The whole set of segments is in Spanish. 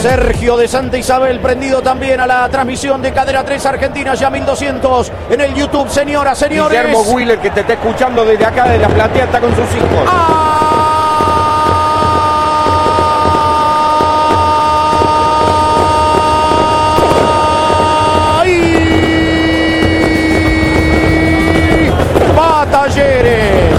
Sergio de Santa Isabel prendido también a la transmisión de Cadena 3 Argentina, ya 1200 en el YouTube, señoras, señores. Guillermo Wheeler, que te está escuchando desde acá, de la platea, está con sus hijos. Talleres,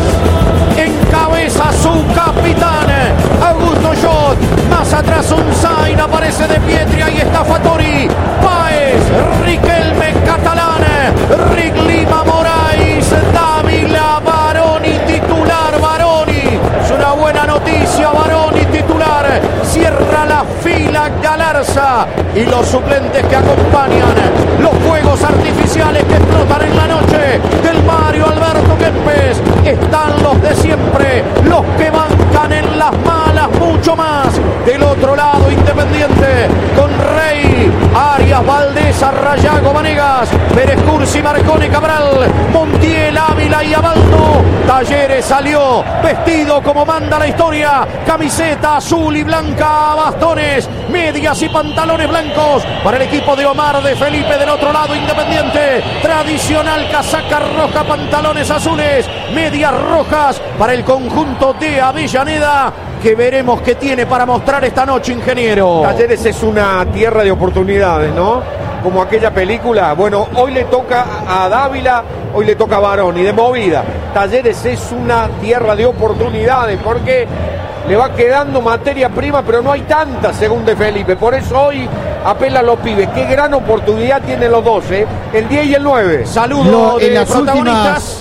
encabeza su capitán Augusto Jot, más atrás Unzain, aparece De Pietri, ahí está Fattori, Páez, Riquelme, Catalán, Rick Lima, Moraes, Dávila, Baroni titular, Baroni, es una buena noticia, Baroni titular, cierra la fila Galarza y los suplentes que acompañan los fuegos artificiales que explotan en la noche del Mario Alberto Kempes. Están los de siempre, los que bancan en las malas, mucho más. Del otro lado, Independiente, con Rey, Arias, Valdés, Arrayago, Vanegas, Pérez Cursi, Marcone, Cabral, Montiel, Ávila y Abaldo. Talleres salió vestido como manda la historia, camiseta azul y blanca, bastones, medias y pantalones blancos para el equipo de Omar de Felipe. Del otro lado, Independiente, tradicional casaca roja, pantalones azules, medias rojas para el conjunto de Avellaneda, que veremos qué tiene para mostrar esta noche, ingeniero. Talleres es una tierra de oportunidades, ¿no? Como aquella película. Bueno, hoy le toca a Dávila, hoy le toca a Baroni, de movida. Talleres es una tierra de oportunidades porque le va quedando materia prima, pero no hay tanta, según De Felipe. Por eso hoy apela a los pibes. Qué gran oportunidad tienen los dos, ¿eh? El 10 y el 9. Saludos de protagonistas.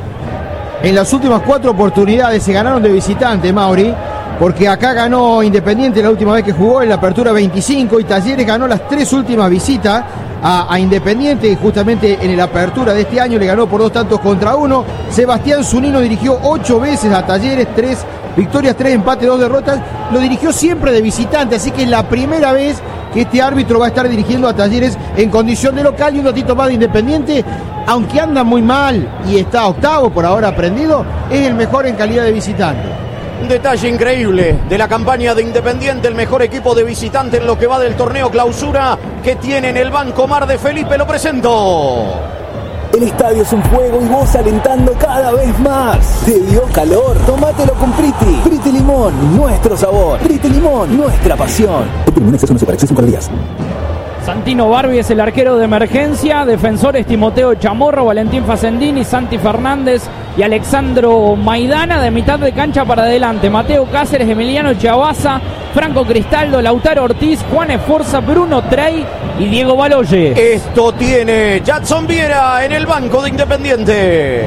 En las últimas 4 oportunidades se ganaron de visitante, Mauri, porque acá ganó Independiente la última vez que jugó en la Apertura 25 y Talleres ganó las 3 últimas visitas a Independiente, y justamente en la Apertura de este año le ganó por 2-1. Sebastián Zunino dirigió 8 veces a Talleres, 3 victorias, 3 empates, 2 derrotas. Lo dirigió siempre de visitante, así que es la primera vez que este árbitro va a estar dirigiendo a Talleres en condición de local. Y un ratito más de Independiente, aunque anda muy mal y está octavo por ahora aprendido, es el mejor en calidad de visitante. Un detalle increíble de la campaña de Independiente, el mejor equipo de visitante en lo que va del torneo Clausura que tiene en el banco Omar de Felipe. Lo presento. El estadio es un fuego y vos alentando cada vez más. ¿Te dio calor? Tómatelo con Priti. Priti Limón, nuestro sabor. Priti Limón, nuestra pasión. Un exceso no se parece 5 días. Santino Barbi es el arquero de emergencia, defensores Timoteo Chamorro, Valentín Facendini, Santi Fernández y Alexandro Maidana. De mitad de cancha para adelante, Mateo Cáceres, Emiliano Chavaza, Franco Cristaldo, Lautaro Ortiz, Juan Esforza, Bruno Trey y Diego Baloye. Esto tiene Jadson Viera en el banco de Independiente.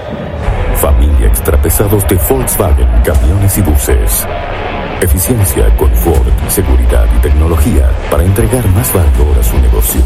Familia Extrapesados de Volkswagen, camiones y buses. Eficiencia, confort, seguridad y tecnología para entregar más valor a su negocio.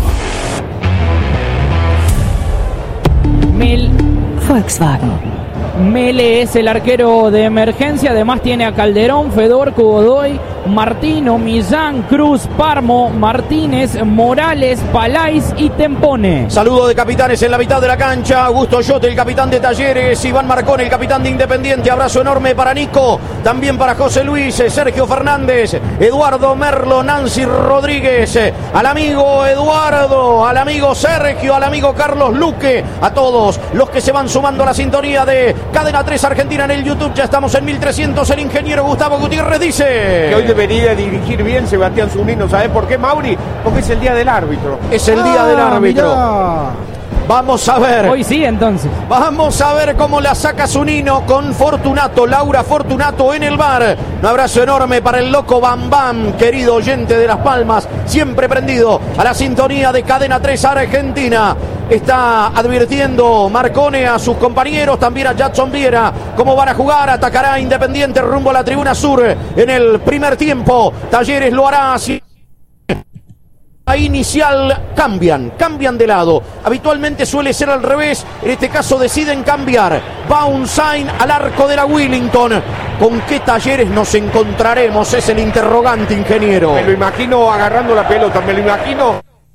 Volkswagen. Mele es el arquero de emergencia, además tiene a Calderón, Fedorco, Godoy, Martino, Millán, Cruz, Parmo, Martínez, Morales, Palais y Tempone. Saludo de capitanes en la mitad de la cancha. Augusto Yote, el capitán de Talleres. Iván Marcón, el capitán de Independiente. Abrazo enorme para Nico, también para José Luis, Sergio Fernández, Eduardo Merlo, Nancy Rodríguez, al amigo Eduardo, al amigo Sergio, al amigo Carlos Luque, a todos los que se van sumando a la sintonía de Cadena 3 Argentina en el YouTube. Ya estamos en 1300. El ingeniero Gustavo Gutiérrez dice que hoy debería dirigir bien Sebastián Zunino. ¿Sabes por qué, Mauri? Porque es el día del árbitro. Es el día del árbitro. Mirá. Vamos a ver. Hoy sí, entonces. Vamos a ver cómo la saca Zunino con Fortunato, Laura Fortunato en el bar. Un abrazo enorme para el loco Bam Bam, querido oyente de Las Palmas, siempre prendido a la sintonía de Cadena 3 Argentina. Está advirtiendo Marcone a sus compañeros, también a Jadson Viera, cómo van a jugar. Atacará Independiente rumbo a la tribuna sur en el primer tiempo. Talleres lo hará así. Inicial cambian de lado. Habitualmente suele ser al revés, en este caso deciden cambiar. Va un sign al arco de la Willington. ¿Con qué Talleres nos encontraremos? Es el interrogante, ingeniero. Me lo imagino agarrando la pelota, me lo imagino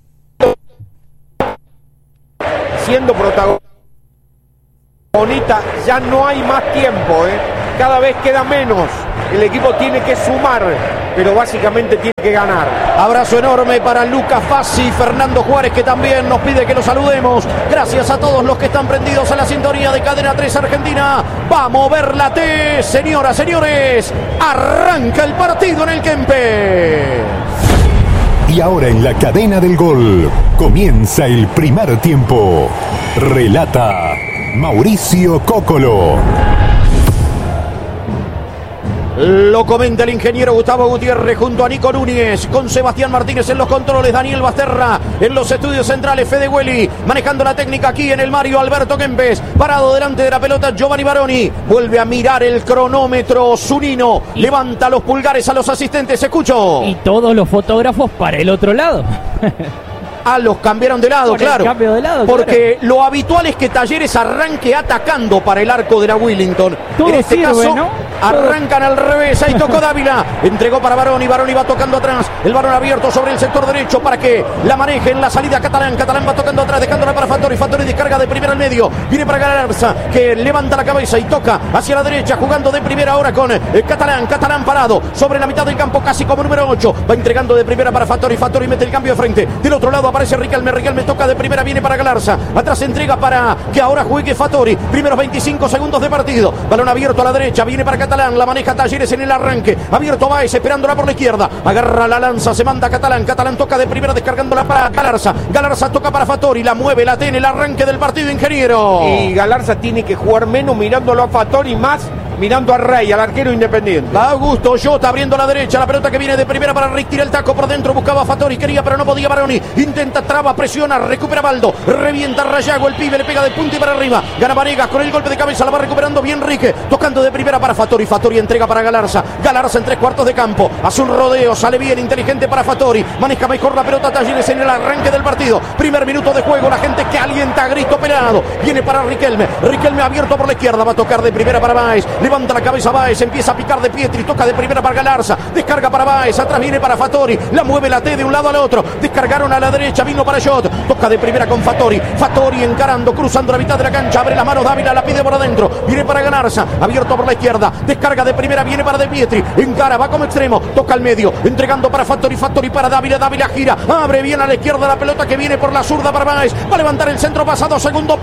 siendo protagonista. Ya no hay más tiempo, cada vez queda menos. El equipo tiene que sumar, pero básicamente tiene que ganar. Abrazo enorme para Lucas Fassi, Fernando Juárez, que también nos pide que lo saludemos. Gracias a todos los que están prendidos a la sintonía de Cadena 3 Argentina. Va a mover la T, señoras, señores. Arranca el partido en el Kempes. Y ahora en la cadena del gol comienza el primer tiempo. Relata Mauricio Cóccolo. Lo comenta el ingeniero Gustavo Gutiérrez junto a Nico Núñez, con Sebastián Martínez en los controles, Daniel Basterra en los estudios centrales, Fede Welly manejando la técnica aquí en el Mario Alberto Kempes, parado delante de la pelota Giovanni Baroni, vuelve a mirar el cronómetro Zunino, levanta los pulgares a los asistentes, escucho. Y todos los fotógrafos para el otro lado. Los cambiaron de lado, claro. Cambio de lado, porque lo habitual es que Talleres arranque atacando para el arco de la Willington. Todo en este sirve, caso, ¿no? arrancan al revés. Ahí tocó Dávila. Entregó para Baroni. Baroni va tocando atrás. El balón abierto sobre el sector derecho para que la maneje en la salida Catalán. Catalán va tocando atrás, dejándola para Fattori. Fattori descarga de primera al medio. Viene para Galarza, que levanta la cabeza y toca hacia la derecha, jugando de primera ahora con Catalán. Catalán parado sobre la mitad del campo, casi como número 8. Va entregando de primera para Fattori. Fattori mete el cambio de frente. Del otro lado aparece Riquelme. Riquelme toca de primera, viene para Galarza. Atrás entrega para que ahora juegue Fattori. Primeros 25 segundos de partido. Balón abierto a la derecha, viene para Catalán. La maneja Talleres en el arranque. Abierto Baez, esperándola por la izquierda. Agarra la lanza, se manda Catalán. Catalán toca de primera, descargándola para Galarza. Galarza toca para Fattori. La mueve, la tiene el arranque del partido, ingeniero. Y Galarza tiene que jugar menos mirándolo a Fattori, más mirando a Rey, al arquero Independiente. Va Augusto Jota abriendo la derecha, la pelota que viene de primera para Rick, tira el taco por dentro, buscaba a Fattori, quería pero no podía Baroni, intenta, traba, presiona, recupera Baldo, revienta Rayago, el pibe le pega de punta y para arriba, gana Vanegas con el golpe de cabeza, la va recuperando bien Rique, tocando de primera para Fattori, Fattori entrega para Galarza, Galarza en 3/4 de campo, hace un rodeo, sale bien, inteligente para Fattori, maneja mejor la pelota Talleres en el arranque del partido, primer minuto de juego, la gente que alienta a grito pelado, viene para Riquelme, Riquelme abierto por la izquierda, va a tocar de primera para Baez, levanta la cabeza Baez, empieza a picar de Pietri, toca de primera para Galarza, descarga para Baez, atrás viene para Fattori, la mueve la T de un lado al otro, descargaron a la derecha, vino para Jot, toca de primera con Fattori, Fattori encarando, cruzando la mitad de la cancha, abre las manos Dávila, la pide por adentro, viene para Galarza, abierto por la izquierda, descarga de primera, viene para De Pietri, encara, va como extremo, toca al medio, entregando para Fattori, Fattori para Dávila, Dávila gira, abre bien a la izquierda la pelota que viene por la zurda para Baez, va a levantar el centro pasado, segundo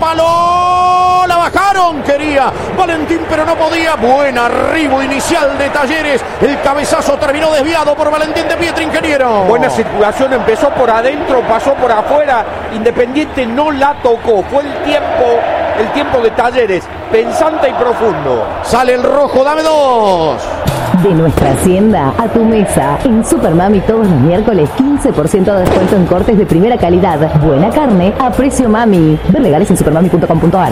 palo, la bajaron, quería Valentín pero no podía, buen arribo inicial de Talleres, el cabezazo terminó desviado por Valentín De Pietri, ingeniero. Buena circulación, empezó por adentro, pasó por afuera, Independiente no la tocó, fue el tiempo de Talleres, pensante y profundo. Sale el rojo, dame 2. De nuestra hacienda a tu mesa. En Supermami todos los miércoles 15% de descuento en cortes de primera calidad. Buena carne a precio mami. Ver legales en supermami.com.ar.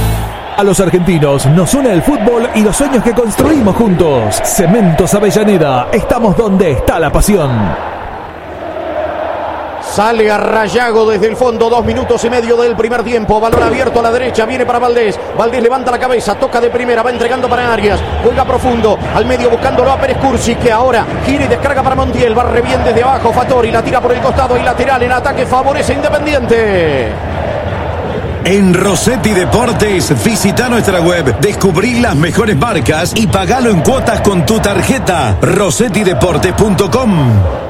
A los argentinos nos une el fútbol y los sueños que construimos juntos. Cementos Avellaneda, estamos donde está la pasión. Sale a Rayago desde el fondo, 2 minutos y medio del primer tiempo. Balón abierto a la derecha, viene para Valdés. Valdés levanta la cabeza, toca de primera, va entregando para Arias. Juega profundo, al medio buscándolo a Pérez Cursi, que ahora gira y descarga para Montiel. Barre bien desde abajo, Fattori la tira por el costado y lateral en ataque, favorece Independiente. En Rossetti Deportes, visita nuestra web, descubrí las mejores marcas y pagalo en cuotas con tu tarjeta. rossettideportes.com.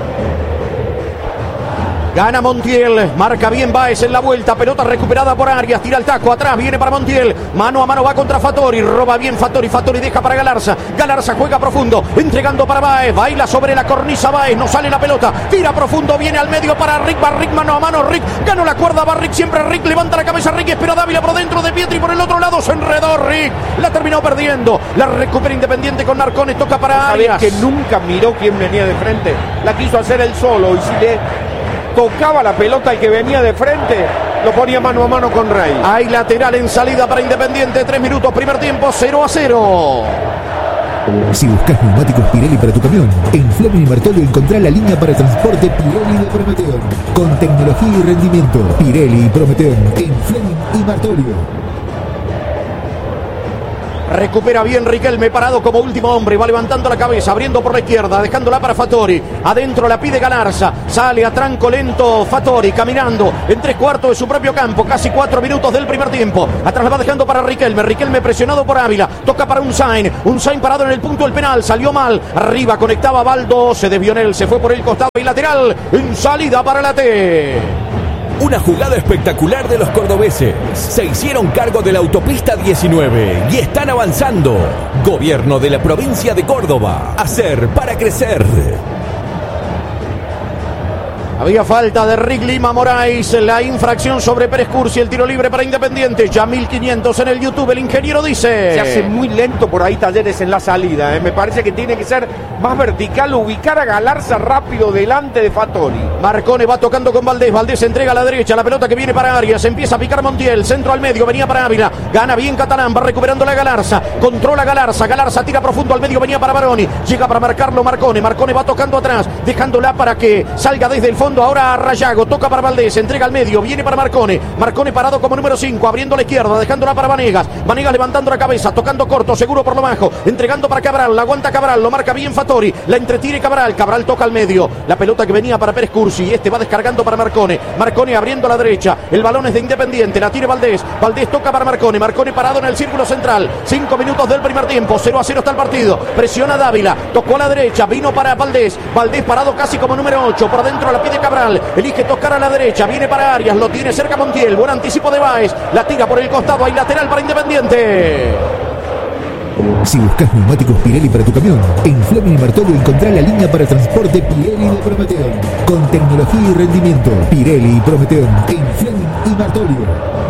Gana Montiel, marca bien Baez en la vuelta, pelota recuperada por Arias, tira el taco, atrás viene para Montiel, mano a mano va contra Fattori, roba bien Fattori, Fattori deja para Galarza, Galarza juega profundo, entregando para Baez, baila sobre la cornisa Baez, no sale la pelota, tira profundo, viene al medio para Rick, va Rick mano a mano, Rick, ganó la cuerda, va Rick, siempre Rick, levanta la cabeza Rick, espera Dávila por dentro de Pietri, por el otro lado se enredó Rick, la terminó perdiendo, la recupera Independiente con Narcones, toca para Arias. Que nunca miró quién venía de frente, la quiso hacer él solo y si le tocaba la pelota el que venía de frente, lo ponía mano a mano con Rey. Hay lateral en salida para Independiente, 3 minutos, primer tiempo, 0-0. Si buscas neumáticos Pirelli para tu camión, en Fleming y Martolio encontrá la línea para transporte Pirelli de Prometeon, con tecnología y rendimiento. Pirelli y Prometeon en Fleming y Martolio. Recupera bien Riquelme, parado como último hombre. Va levantando la cabeza, abriendo por la izquierda, dejándola para Fattori. Adentro la pide Galarza. Sale a tranco lento Fattori, caminando en 3/4 de su propio campo. Casi 4 minutos del primer tiempo. Atrás la va dejando para Riquelme. Riquelme presionado por Ávila. Toca para Unzain. Unzain parado en el punto del penal. Salió mal. Arriba conectaba Baldo. Se desvió en él. Se fue por el costado y lateral. En salida para la T. Una jugada espectacular de los cordobeses. Se hicieron cargo de la autopista 19 y están avanzando. Gobierno de la provincia de Córdoba. Hacer para crecer. Había falta de Rick Lima Moraes, la infracción sobre Pérez Cursi, el tiro libre para Independiente. Ya 1500 en el YouTube, el ingeniero dice. Se hace muy lento por ahí Talleres en la salida. Me parece que tiene que ser más vertical, ubicar a Galarza rápido delante de Fattori. Marcone va tocando con Valdés. Valdés entrega a la derecha, la pelota que viene para Arias. Empieza a picar Montiel, centro al medio, venía para Ávila. Gana bien Catalán, va recuperando la Galarza. Controla Galarza, Galarza tira profundo al medio, venía para Baroni. Llega para marcarlo Marcone. Marcone va tocando atrás, dejándola para que salga desde el fondo. Ahora Rayago, toca para Valdés, entrega al medio, viene para Marcone. Marcone parado como número 5, abriendo a la izquierda, dejándola para Vanegas. Vanegas levantando la cabeza, tocando corto, seguro por lo bajo, entregando para Cabral, la aguanta Cabral, lo marca bien Fattori, la entretiene Cabral, Cabral toca al medio, la pelota que venía para Pérez Cursi, este va descargando para Marcone. Marcone abriendo a la derecha, el balón es de Independiente, la tiene Valdés, Valdés toca para Marcone, Marcone parado en el círculo central. 5 minutos del primer tiempo, 0-0 está el partido. Presiona Dávila, tocó a la derecha, vino para Valdés, Valdés parado casi como número 8, por dentro la pide Cabral. Elige tocar a la derecha, viene para Arias, lo tiene cerca Montiel, buen anticipo de Báez, la tira por el costado, hay lateral para Independiente. Si buscas neumáticos Pirelli para tu camión, en Fleming y Martolio encontrá la línea para transporte Pirelli de Prometeon. Con tecnología y rendimiento, Pirelli y Prometeon en Fleming y Martolio.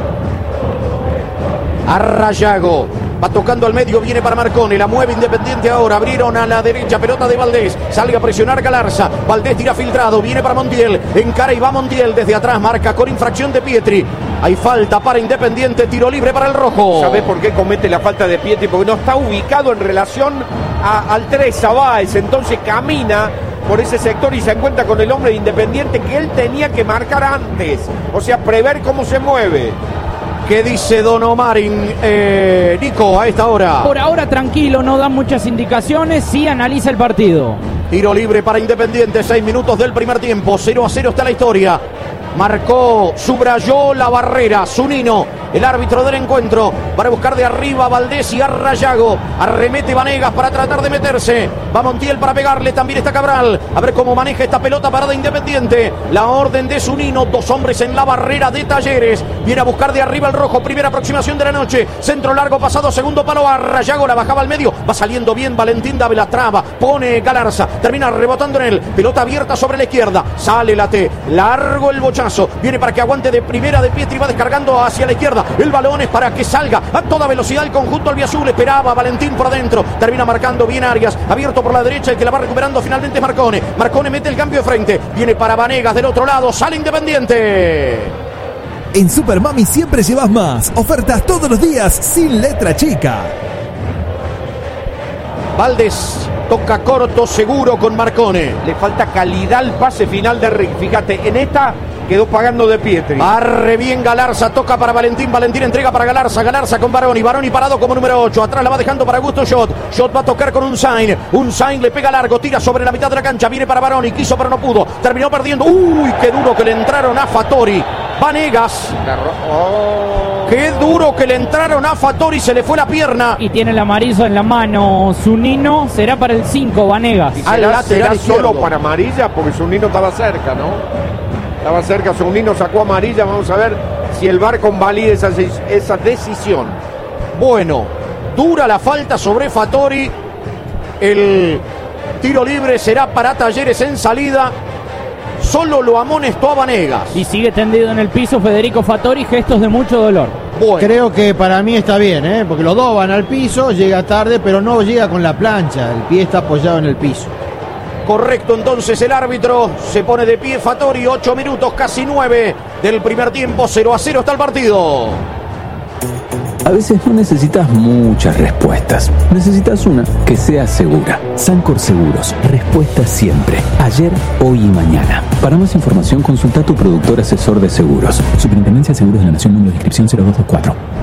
A Rayago. Va tocando al medio, viene para Marcone, la mueve Independiente ahora, abrieron a la derecha, pelota de Valdés, sale a presionar Galarza, Valdés tira filtrado, viene para Montiel, encara y va Montiel desde atrás, marca con infracción de Pietri, hay falta para Independiente, tiro libre para el rojo. ¿Sabés por qué comete la falta de Pietri? Porque no está ubicado en relación al 3, a Báez, entonces camina por ese sector y se encuentra con el hombre de Independiente que él tenía que marcar antes, o sea, prever cómo se mueve. ¿Qué dice Don Omar, Nico, a esta hora? Por ahora tranquilo, no da muchas indicaciones, sí analiza el partido. Tiro libre para Independiente, 6 minutos del primer tiempo, 0-0 está la historia. Marcó, subrayó la barrera, Zunino, el árbitro del encuentro, para buscar de arriba a Valdés y a Rayago. Arremete Vanegas para tratar de meterse. Va Montiel para pegarle, también está Cabral. A ver cómo maneja esta pelota parada Independiente. La orden de Zunino, 2 hombres en la barrera de Talleres. Viene a buscar de arriba el rojo, primera aproximación de la noche. Centro largo pasado, segundo palo a Rayago, la bajaba al medio. Va saliendo bien Valentín Dávila, traba, pone Galarza, termina rebotando en él. Pelota abierta sobre la izquierda, sale la T, largo el bochazo. Viene para que aguante de primera de Pietri, va descargando hacia la izquierda. El balón es para que salga a toda velocidad el conjunto albiazul. Esperaba Valentín por adentro. Termina marcando bien Arias. Abierto por la derecha, el que la va recuperando finalmente es Marcone. Marcone mete el cambio de frente. Viene para Vanegas del otro lado. Sale Independiente. En Super Mami siempre llevas más. Ofertas todos los días sin letra chica. Valdés toca corto, seguro con Marcone. Le falta calidad al pase final de Rick. Fíjate, en esta quedó pagando de Pietri. Barre bien Galarza, toca para Valentín, Valentín entrega para Galarza, Galarza con Baroni, Baroni parado como número 8, atrás la va dejando para Augusto Schott, Schott va a tocar con Unzain le pega largo, tira sobre la mitad de la cancha, viene para Baroni, quiso pero no pudo, terminó perdiendo, uy, qué duro que le entraron a Fattori, Vanegas, qué duro que le entraron a Fattori, se le fue la pierna. Y tiene el amarillo en la mano Zunino, será para el 5, Vanegas. ¿Será solo para amarilla? Porque Zunino estaba cerca, ¿no? Estaba cerca, Zunino sacó amarilla, vamos a ver si el VAR convalida esa decisión. Bueno, dura la falta sobre Fattori, el tiro libre será para Talleres en salida, solo lo amonestó a Vanegas. Y sigue tendido en el piso Federico Fattori, gestos de mucho dolor. Bueno. Creo que para mí está bien, porque los dos van al piso, llega tarde, pero no llega con la plancha, el pie está apoyado en el piso. Correcto, entonces el árbitro se pone de pie Fattori, 8 minutos, casi 9 del primer tiempo, 0-0 está el partido. A veces no necesitas muchas respuestas, necesitas una que sea segura. Sancor Seguros, respuesta siempre, ayer, hoy y mañana. Para más información consulta a tu productor asesor de seguros. Superintendencia de Seguros de la Nación, número de inscripción 0224.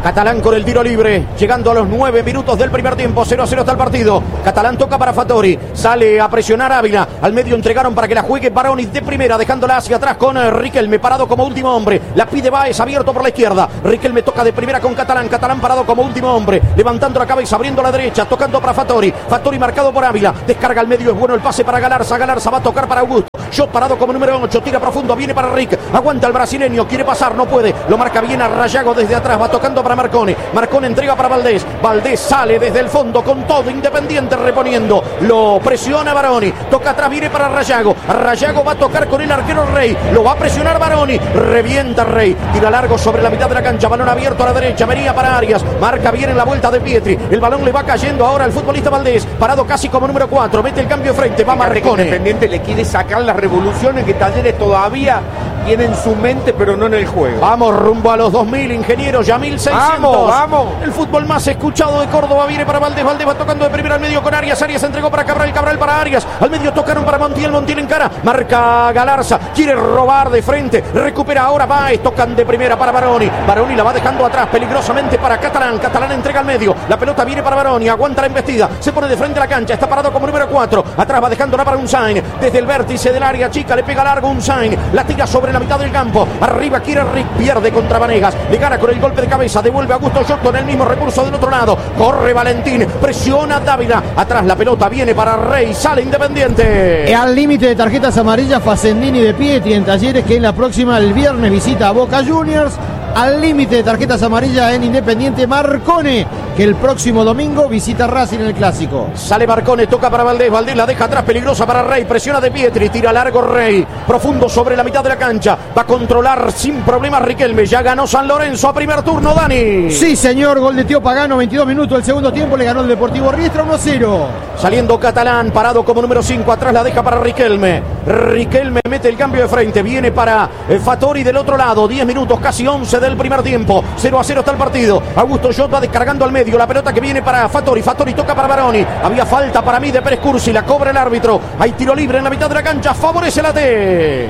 Catalán con el tiro libre, llegando a los 9 minutos del primer tiempo, 0-0 está el partido. Catalán toca para Fattori, sale a presionar Ávila, al medio entregaron para que la juegue Baroni de primera, dejándola hacia atrás con Riquelme, parado como último hombre, la pide Báez, abierto por la izquierda, Riquelme toca de primera con Catalán, Catalán parado como último hombre, levantando la cabeza, abriendo la derecha, tocando para Fattori, Fattori marcado por Ávila, descarga al medio, es bueno el pase para Galarza, Galarza va a tocar para Augusto, Shot parado como número 8, tira profundo, viene para Rick, aguanta el brasileño, quiere pasar, no puede, lo marca bien a Rayago desde atrás, va tocando para Marcone, Marcone entrega para Valdés, Valdés sale desde el fondo con todo, Independiente reponiendo, lo presiona Baroni, toca atrás, viene para Rayago, Rayago va a tocar con el arquero Rey, lo va a presionar Baroni, revienta Rey, tira largo sobre la mitad de la cancha, balón abierto a la derecha, venía para Arias, marca bien en la vuelta de Pietri, el balón le va cayendo ahora al futbolista Valdés, parado casi como número 4, mete el cambio de frente, va Marcone. Independiente le quiere sacar las revoluciones que Talleres todavía tiene en su mente, pero no en el juego. Vamos rumbo a los 2000, ingeniero, ya 1600. Vamos. El fútbol más escuchado de Córdoba viene para Valdés, Valdés va tocando de primera al medio con Arias, Arias entregó para Cabral, Cabral para Arias, al medio tocaron para Montiel, Montiel en cara, marca Galarza, quiere robar de frente, recupera ahora Báez, tocan de primera para Baroni, Baroni la va dejando atrás peligrosamente para Catalán, Catalán entrega al medio, la pelota viene para Baroni, aguanta la embestida, se pone de frente a la cancha, está parado como número 4, atrás va dejándola para Unzain, desde el vértice del área chica le pega largo Unzain, la tira sobre la mitad del campo, arriba quiere Rick, pierde contra Vanegas, le gana con el golpe de cabeza, devuelve a Augusto Shot con el mismo recurso del otro lado, corre Valentín, presiona Dávila, atrás la pelota viene para Rey, sale Independiente. Al límite de tarjetas amarillas Facendini de Pietri en Talleres, que en la próxima, el viernes, visita a Boca Juniors. Al límite de tarjetas amarillas en Independiente Marcone, que el próximo domingo visita Racing en el Clásico. Sale Marcone, toca para Valdés, Valdés la deja atrás, peligrosa para Rey, presiona de Pietri, tira largo Rey, profundo sobre la mitad de la cancha, va a controlar sin problemas Riquelme, ya ganó San Lorenzo a primer turno, Dani. Sí señor, gol de Teo Pagano, 22 minutos del segundo tiempo, le ganó el Deportivo Riestra 1-0. Saliendo Catalán, parado como número 5, atrás la deja para Riquelme, Riquelme mete el cambio de frente, viene para Fattori del otro lado, 10 minutos, casi 11 del primer tiempo, 0-0 está el partido, Augusto Shot va descargando al medio, la pelota que viene para Fattori, Fattori toca para Baroni, había falta para mí de Pérez Cursi, la cobra el árbitro, hay tiro libre en la mitad de la cancha, favorece la T.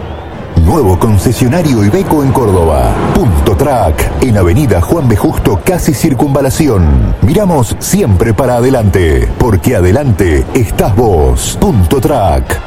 Nuevo concesionario Iveco en Córdoba. Punto Track, en Avenida Juan B. Justo, casi Circunvalación. Miramos siempre para adelante, porque adelante estás vos. Punto Track.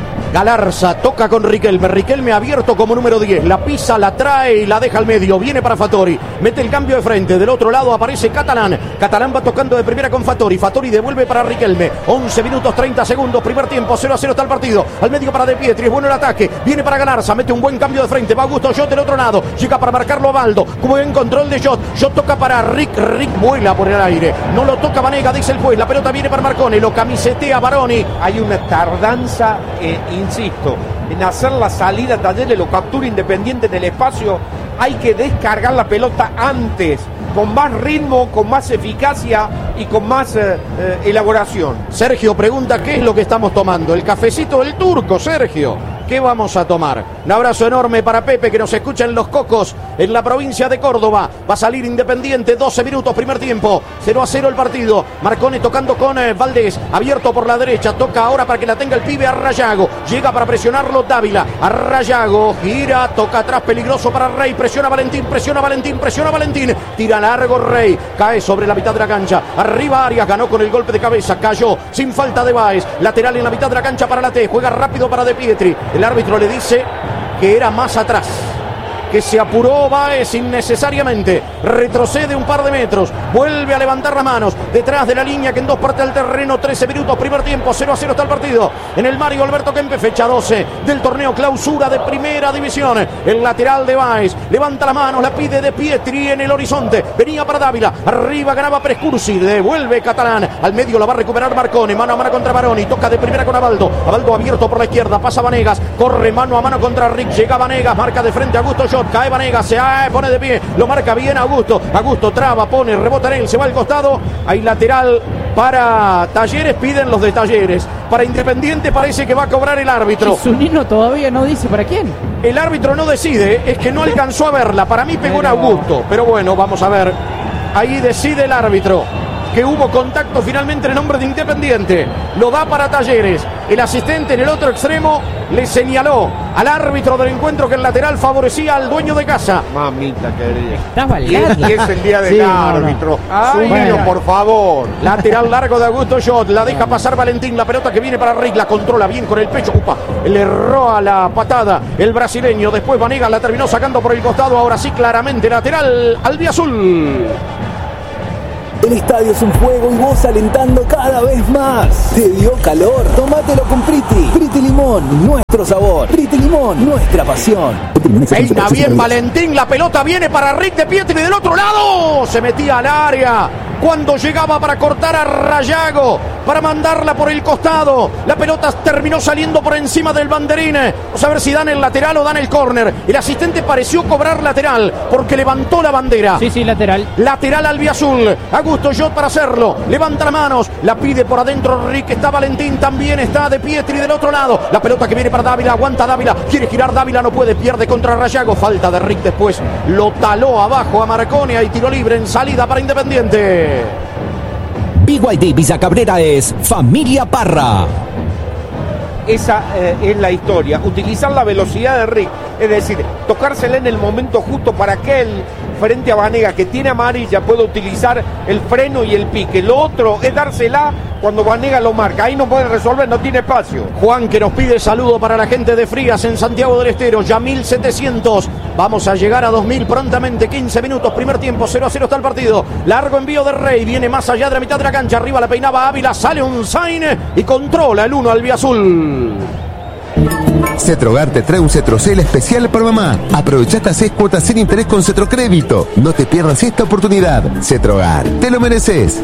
Galarza toca con Riquelme, Riquelme abierto como número 10, la pisa, la trae y la deja al medio, viene para Fattori, mete el cambio de frente, del otro lado aparece Catalán, Catalán va tocando de primera con Fattori, Fattori devuelve para Riquelme, 11 minutos 30 segundos, primer tiempo, 0-0 está el partido, al medio para De Pietri, es bueno el ataque, viene para Galarza, mete un buen cambio de frente, va Augusto Shot del otro lado, llega para marcarlo a Baldo, como en control de Shot, Shot toca para Rick, Rick vuela por el aire, no lo toca Vanega, dice el juez, la pelota viene para Marcone, lo camisetea Baroni, hay una tardanza insisto, en hacer la salida Talleres, lo captura Independiente en el espacio, hay que descargar la pelota antes, con más ritmo, con más eficacia y con más elaboración. Sergio pregunta qué es lo que estamos tomando, el cafecito del turco, Sergio. ¿Qué vamos a tomar? Un abrazo enorme para Pepe que nos escucha en Los Cocos, en la provincia de Córdoba. Va a salir Independiente, 12 minutos, primer tiempo, 0-0 el partido. Marcone tocando con Valdés, abierto por la derecha, toca ahora para que la tenga el pibe a Rayago. Llega para presionarlo Dávila, a Rayago, gira, toca atrás, peligroso para Rey, presiona Valentín, presiona Valentín, presiona Valentín, tira largo Rey, cae sobre la mitad de la cancha. Arriba Arias, ganó con el golpe de cabeza, cayó sin falta de Báez, lateral en la mitad de la cancha para la T, juega rápido para De Pietri. El árbitro le dice que era más atrás, que se apuró Báez innecesariamente, retrocede un par de metros, vuelve a levantar las manos, detrás de la línea que en dos partes del terreno, 13 minutos, primer tiempo, 0-0 está el partido, en el Mario Alberto Kempe, fecha 12 del torneo clausura de primera división, el lateral de Báez, levanta las manos, la pide De Pietri en el horizonte, venía para Dávila, arriba ganaba Pérez Cursi, devuelve Catalán, al medio la va a recuperar Marcone, mano a mano contra Baroni, toca de primera con Abaldo, Abaldo abierto por la izquierda, pasa Vanegas, corre mano a mano contra Rick, llega Vanegas, marca de frente a Augusto Shot, cae Vanegas, se pone de pie, lo marca bien Augusto, Augusto traba, pone, rebota en él, se va al costado, hay lateral para Talleres, piden los de Talleres, para Independiente parece que va a cobrar el árbitro. Zunino todavía no dice para quién. El árbitro no decide, es que no alcanzó a verla, para mí pegó en Augusto, pero bueno, vamos a ver, ahí decide el árbitro. que hubo contacto finalmente en el nombre de Independiente. Lo da para Talleres. El asistente en el otro extremo le señaló al árbitro del encuentro que el lateral favorecía al dueño de casa. Mamita querida. Estaba Y es el día del Sí, árbitro. Ay, Bueno, bueno. por favor. Lateral largo de Augusto Jot. La deja pasar Valentín. La pelota que viene para Rick. La controla bien con el pecho. Upa. Le erró a la patada el brasileño. Después Vanegas la terminó sacando por el costado. Ahora sí, claramente lateral albiazul. El estadio es un juego y vos alentando cada vez más. ¿Te dio calor? Tómatelo con Priti. Priti Limón, nuestro sabor. Priti Limón, nuestra pasión. Venga bien Valentín, la pelota viene para Rick de Pietri del otro lado. Se metía al área cuando llegaba para cortar a Rayago, para mandarla por el costado. La pelota terminó saliendo por encima del banderín. Vamos a ver si dan el lateral o dan el córner. El asistente pareció cobrar lateral porque levantó la bandera. Sí, lateral. Lateral albiazul. Augusto Jot para hacerlo. Levanta las manos. La pide por adentro Rick. Está Valentín. También está de Pietri del otro lado. La pelota que viene para Dávila. Aguanta Dávila. Quiere girar Dávila. No puede. Pierde contra Rayago. Falta de Rick después. Lo taló abajo a Marconi. Hay tiro libre en salida para Independiente. BYD Visa Cabrera es Familia Parra. Esa es la historia. Utilizar la velocidad de Rick. Es decir, tocársela en el momento justo para que él, frente a Vanegas, que tiene amarilla, pueda utilizar el freno y el pique. Lo otro es dársela cuando Vanegas lo marca. Ahí no puede resolver, no tiene espacio. Juan que nos pide saludo para la gente de Frías en Santiago del Estero. Ya 1700. Vamos a llegar a 2000 prontamente. 15 minutos, primer tiempo. 0-0 está el partido. Largo envío de Rey. Viene más allá de la mitad de la cancha. Arriba la peinaba Ávila. Sale un sign y controla el 1 albiazul. Cetrogar te trae un Cetrocel especial para mamá. Aprovecha estas 6 cuotas sin interés con Cetrocrédito. No te pierdas esta oportunidad. Cetrogar, te lo mereces.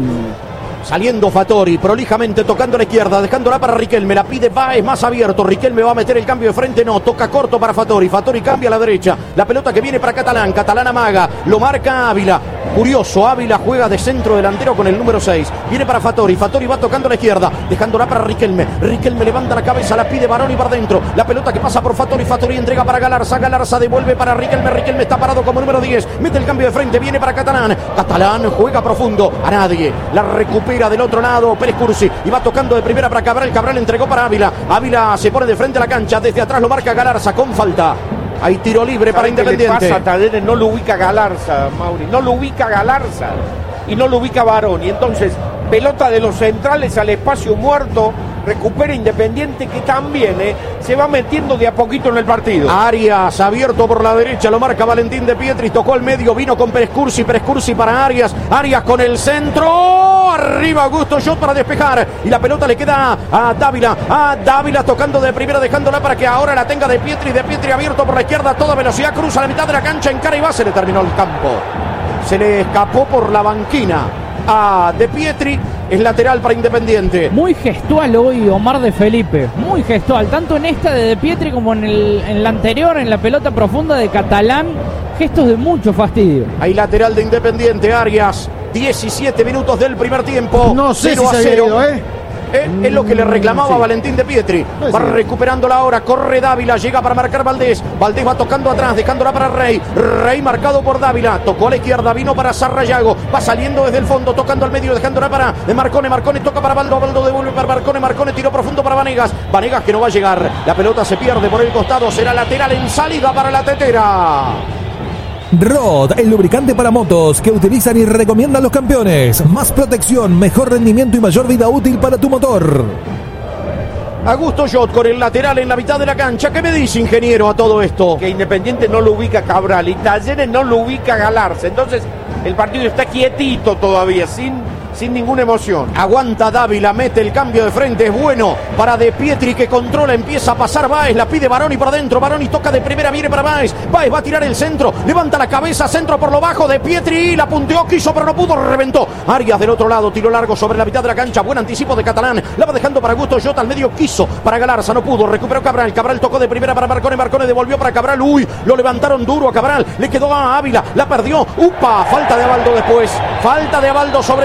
Saliendo Fattori, prolijamente tocando a la izquierda, dejándola para Riquelme, la pide Baez más abierto, Riquelme va a meter el cambio de frente, no, toca corto para Fattori, Fattori cambia a la derecha, la pelota que viene para Catalán, Catalán amaga, lo marca Ávila, curioso, Ávila juega de centro delantero con el número 6, viene para Fattori, Fattori va tocando a la izquierda, dejándola para Riquelme, Riquelme levanta la cabeza, la pide Baroni para adentro, la pelota que pasa por Fattori, Fattori entrega para Galarza, Galarza devuelve para Riquelme, Riquelme está parado como número 10, mete el cambio de frente, viene para Catalán, Catalán juega profundo, a nadie, la recupera del otro lado Pérez Cursi y va tocando de primera para Cabral, Cabral entregó para Ávila, Ávila se pone de frente a la cancha, desde atrás lo marca Galarza con falta. Hay tiro libre para Independiente. ¿Qué le pasa a Talleres? No lo ubica Galarza, Mauri. No lo ubica Galarza. Y no lo ubica Barón. Y entonces, pelota de los centrales al espacio muerto. Recupera Independiente que también se va metiendo de a poquito en el partido. Arias abierto por la derecha, lo marca Valentín de Pietri, tocó al medio, vino con Pérez Cursi para Arias, Arias con el centro, arriba Augusto Jot para despejar y la pelota le queda a Dávila tocando de primera, dejándola para que ahora la tenga de Pietri abierto por la izquierda, a toda velocidad, cruza la mitad de la cancha, encara y va, se le terminó el campo, se le escapó por la banquina a De Pietri. Es lateral para Independiente. Muy gestual hoy Omar de Felipe. Muy gestual. Tanto en esta de Pietri como en la anterior, en la pelota profunda de Catalán. Gestos de mucho fastidio. Hay lateral de Independiente, Arias. 17 minutos del primer tiempo. No sé 0 si a se 0. ha ido, Es lo que le reclamaba sí. Valentín de Pietri. No, Va sí. recuperando la hora. Corre Dávila. Llega para marcar Valdés. Valdés va tocando atrás. Dejándola para Rey. Rey marcado por Dávila. Tocó a la izquierda. Vino para Sarrayago. Va saliendo desde el fondo. Tocando al medio. Dejándola para Marcone. Marcone toca para Baldo. Baldo devuelve para Marcone. Marcone tiró profundo para Vanegas. Vanegas que no va a llegar. La pelota se pierde por el costado. Será lateral en salida para la tetera. Rod, el lubricante para motos que utilizan y recomiendan los campeones. Más protección, mejor rendimiento y mayor vida útil para tu motor. Augusto Jot con el lateral en la mitad de la cancha. ¿Qué me dice, ingeniero, a todo esto? Que Independiente no lo ubica Cabral y Talleres no lo ubica Galarza. Entonces el partido está quietito todavía, sin ninguna emoción. Aguanta Dávila, mete el cambio de frente, es bueno para De Pietri que controla, empieza a pasar Baez, la pide Baroni por adentro, Baroni toca de primera, viene para Baez, Baez va a tirar el centro, levanta la cabeza, centro por lo bajo, De Pietri, la punteó, quiso pero no pudo, reventó. Arias del otro lado, tiro largo sobre la mitad de la cancha, buen anticipo de Catalán, la va dejando para Augusto Jot, al medio quiso, para Galarza, no pudo, recuperó Cabral, Cabral tocó de primera para Marcone, Marcone devolvió para Cabral, uy, lo levantaron duro a Cabral, le quedó a Ávila, la perdió, upa, falta de Abaldo después, falta de Abaldo sobre Jot,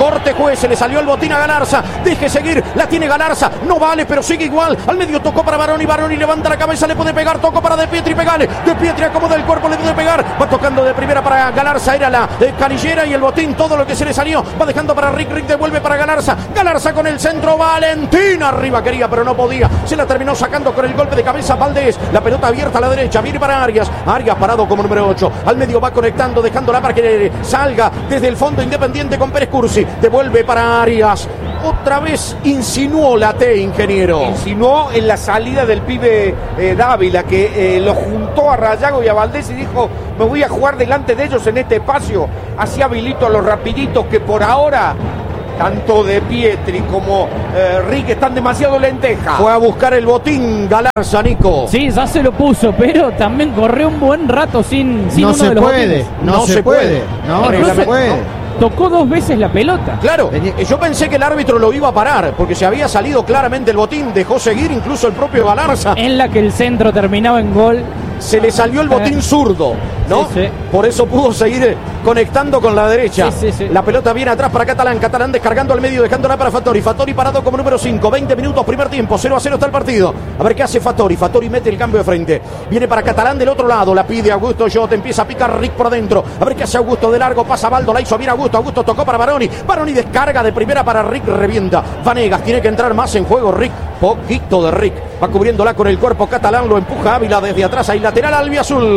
Corte juez, se le salió el botín a Galarza. Deje seguir, la tiene Galarza. No vale, pero sigue igual. Al medio tocó para Baroni. Baroni levanta la cabeza, le puede pegar. Tocó para De Pietri, pegale. De Pietri acomoda el cuerpo, le puede pegar. Va tocando de primera para Galarza. Era la canillera y el botín. Todo lo que se le salió. Va dejando para Rick. Rick devuelve para Galarza. Galarza con el centro. Valentina arriba quería, pero no podía. Se la terminó sacando con el golpe de cabeza Valdés. La pelota abierta a la derecha. Viene para Arias. Arias parado como número 8. Al medio va conectando, dejándola para que salga desde el fondo Independiente con Pérez Cursi. Devuelve para Arias. Otra vez insinuó la T, ingeniero. Insinuó en la salida del pibe Dávila, que lo juntó a Rayago y a Valdés y dijo: me voy a jugar delante de ellos en este espacio. Así habilito a los rapiditos que por ahora, tanto De Pietri como Rick, están demasiado lentejas. Fue a buscar el botín Nico. Sí, ya se lo puso, pero también corrió un buen rato sin no uno se de los puede, botines. no se puede. No se puede. Tocó 2 veces la pelota. Claro, yo pensé que el árbitro lo iba a parar, porque se había salido claramente el botín, dejó seguir incluso el propio Galarza. En la que el centro terminaba en gol. Se le salió el botín zurdo, ¿no? Sí, sí. Por eso pudo seguir conectando con la derecha. Sí, sí, sí. La pelota viene atrás para Catalán. Catalán descargando al medio, dejándola para Fattori. Fattori parado como número 5. 20 minutos, primer tiempo. 0-0 está el partido. A ver qué hace Fattori. Fattori mete el cambio de frente. Viene para Catalán del otro lado. La pide Augusto Jot. Empieza a picar Rick por adentro. A ver qué hace Augusto de largo. Pasa Baldo. La hizo bien Augusto. Augusto tocó para Baroni. Baroni descarga de primera para Rick. Revienta. Vanegas tiene que entrar más en juego. Rick. Poquito de Rick. Va cubriéndola con el cuerpo Catalán. Lo empuja Ávila desde atrás. Hay lateral albiazul.